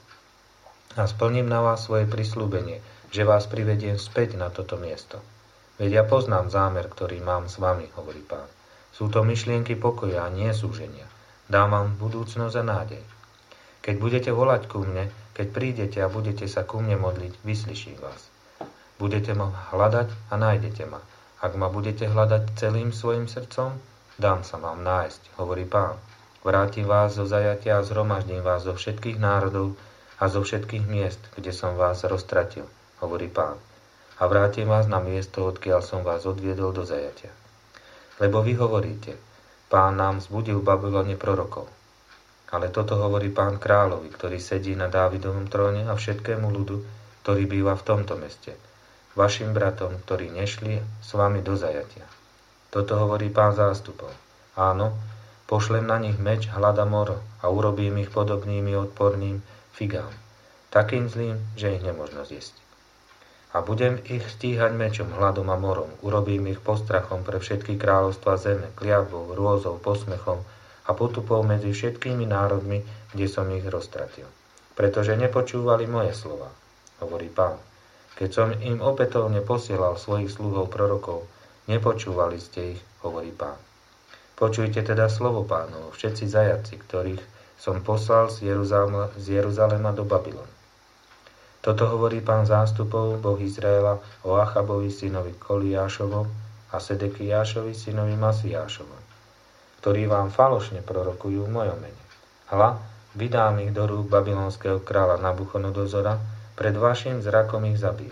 a splním na vás svoje prisľúbenie, že vás privediem späť na toto miesto. Veď ja poznám zámer, ktorý mám s vami, hovorí Pán. Sú to myšlienky pokoja a nie súženia. Dám vám budúcnosť a nádej. Keď budete volať ku mne, keď prídete a budete sa ku mne modliť, vyslyším vás. Budete ma hľadať a nájdete ma. Ak ma budete hľadať celým svojim srdcom, dám sa vám nájsť, hovorí Pán. Vrátim vás zo zajatia a zhromaždím vás zo všetkých národov a zo všetkých miest, kde som vás roztratil, hovorí Pán. A vrátim vás na miesto, odkiaľ som vás odviedol do zajatia. Lebo vy hovoríte, Pán nám zbudil v Babylone prorokov. Ale toto hovorí Pán kráľovi, ktorý sedí na Dávidovom tróne, a všetkému ľudu, ktorý býva v tomto meste, vašim bratom, ktorí nešli s vami do zajatia. Toto hovorí Pán zástupov. Áno, pošlem na nich meč, hlad a moro a urobím ich podobnými odporným figám, takým zlým, že ich nemožno zjesť. A budem ich stíhať mečom, hladom a morom, urobím ich postrachom pre všetky kráľovstva zeme, kliatbou, rôzou, posmechom a potupou medzi všetkými národmi, kde som ich roztratil. Pretože nepočúvali moje slova, hovorí Pán. Keď som im opätovne posielal svojich sluhov prorokov, nepočúvali ste ich, hovorí Pán. Počujte teda slovo Pánovo, všetci zajaci, ktorých som poslal z Jeruzalema, z Jeruzalema do Babylonu. Toto hovorí Pán zástupov, Boh Izraela, o Achabovi synovi Koliášovom a Sedekiášovi synovi Masiášovom, ktorí vám falošne prorokujú v mojom mene. Hľa, vydám ich do rúk babylonského kráľa Nabuchodonozora, pred vašim zrakom ich zabije.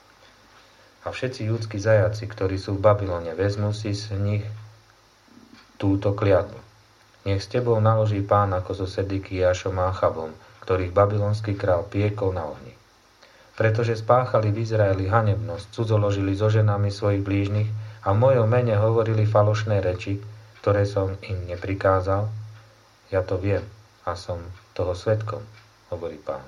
A všetci judskí zajaci, ktorí sú v Babylone, vezmú si z nich túto kliatbu. Nech s tebou naloží Pán ako so Sedekiášom a Achabom, ktorých babylonský král piekol na ohni. Pretože spáchali v Izraeli hanebnosť, cudzoložili so ženami svojich blížnych a v mojom mene hovorili falošné reči, ktoré som im neprikázal, ja to viem a som toho svedkom, hovorí Pán.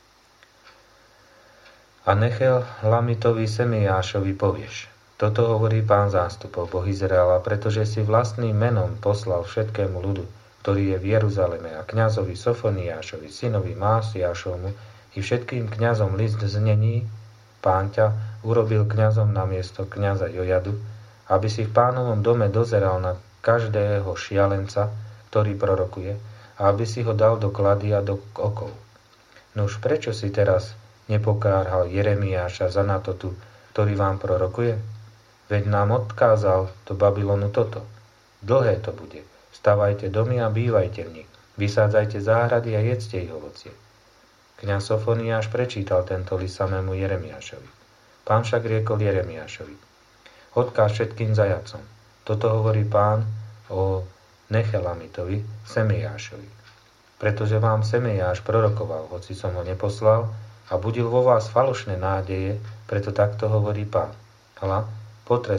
A Nechel Lamitovi Semiášovi povieš, toto hovorí Pán zástupov, Boh Izraela, pretože si vlastným menom poslal všetkému ľudu, ktorý je v Jeruzaleme, a kňazovi Sofoniášovi, synovi Másiášovmu i všetkým kňazom list znení, Pán ťa urobil kňazom namiesto kňaza Jojadu, aby si v Pánovom dome dozeral na každého šialenca, ktorý prorokuje, a aby si ho dal do klady a do okov. Nuž prečo si teraz nepokárhal Jeremiáša za natotu, ktorý vám prorokuje? Veď nám odkázal do Babylonu toto. Dlhé to bude. Stavajte domy a bývajte v nich. Vysádzajte záhrady a jedzte ich ovocie. Kňaz Sofoniáš prečítal tento list samému Jeremiášovi. Pán však riekol Jeremiášovi: odkáž všetkým zajacom. Toto hovorí Pán o Nechelamitovi Semiášovi. pretože vám Semejáš prorokoval, hoci som ho neposlal, a budil vo vás falošné nádeje, preto takto hovorí Pán. Hľa, potrest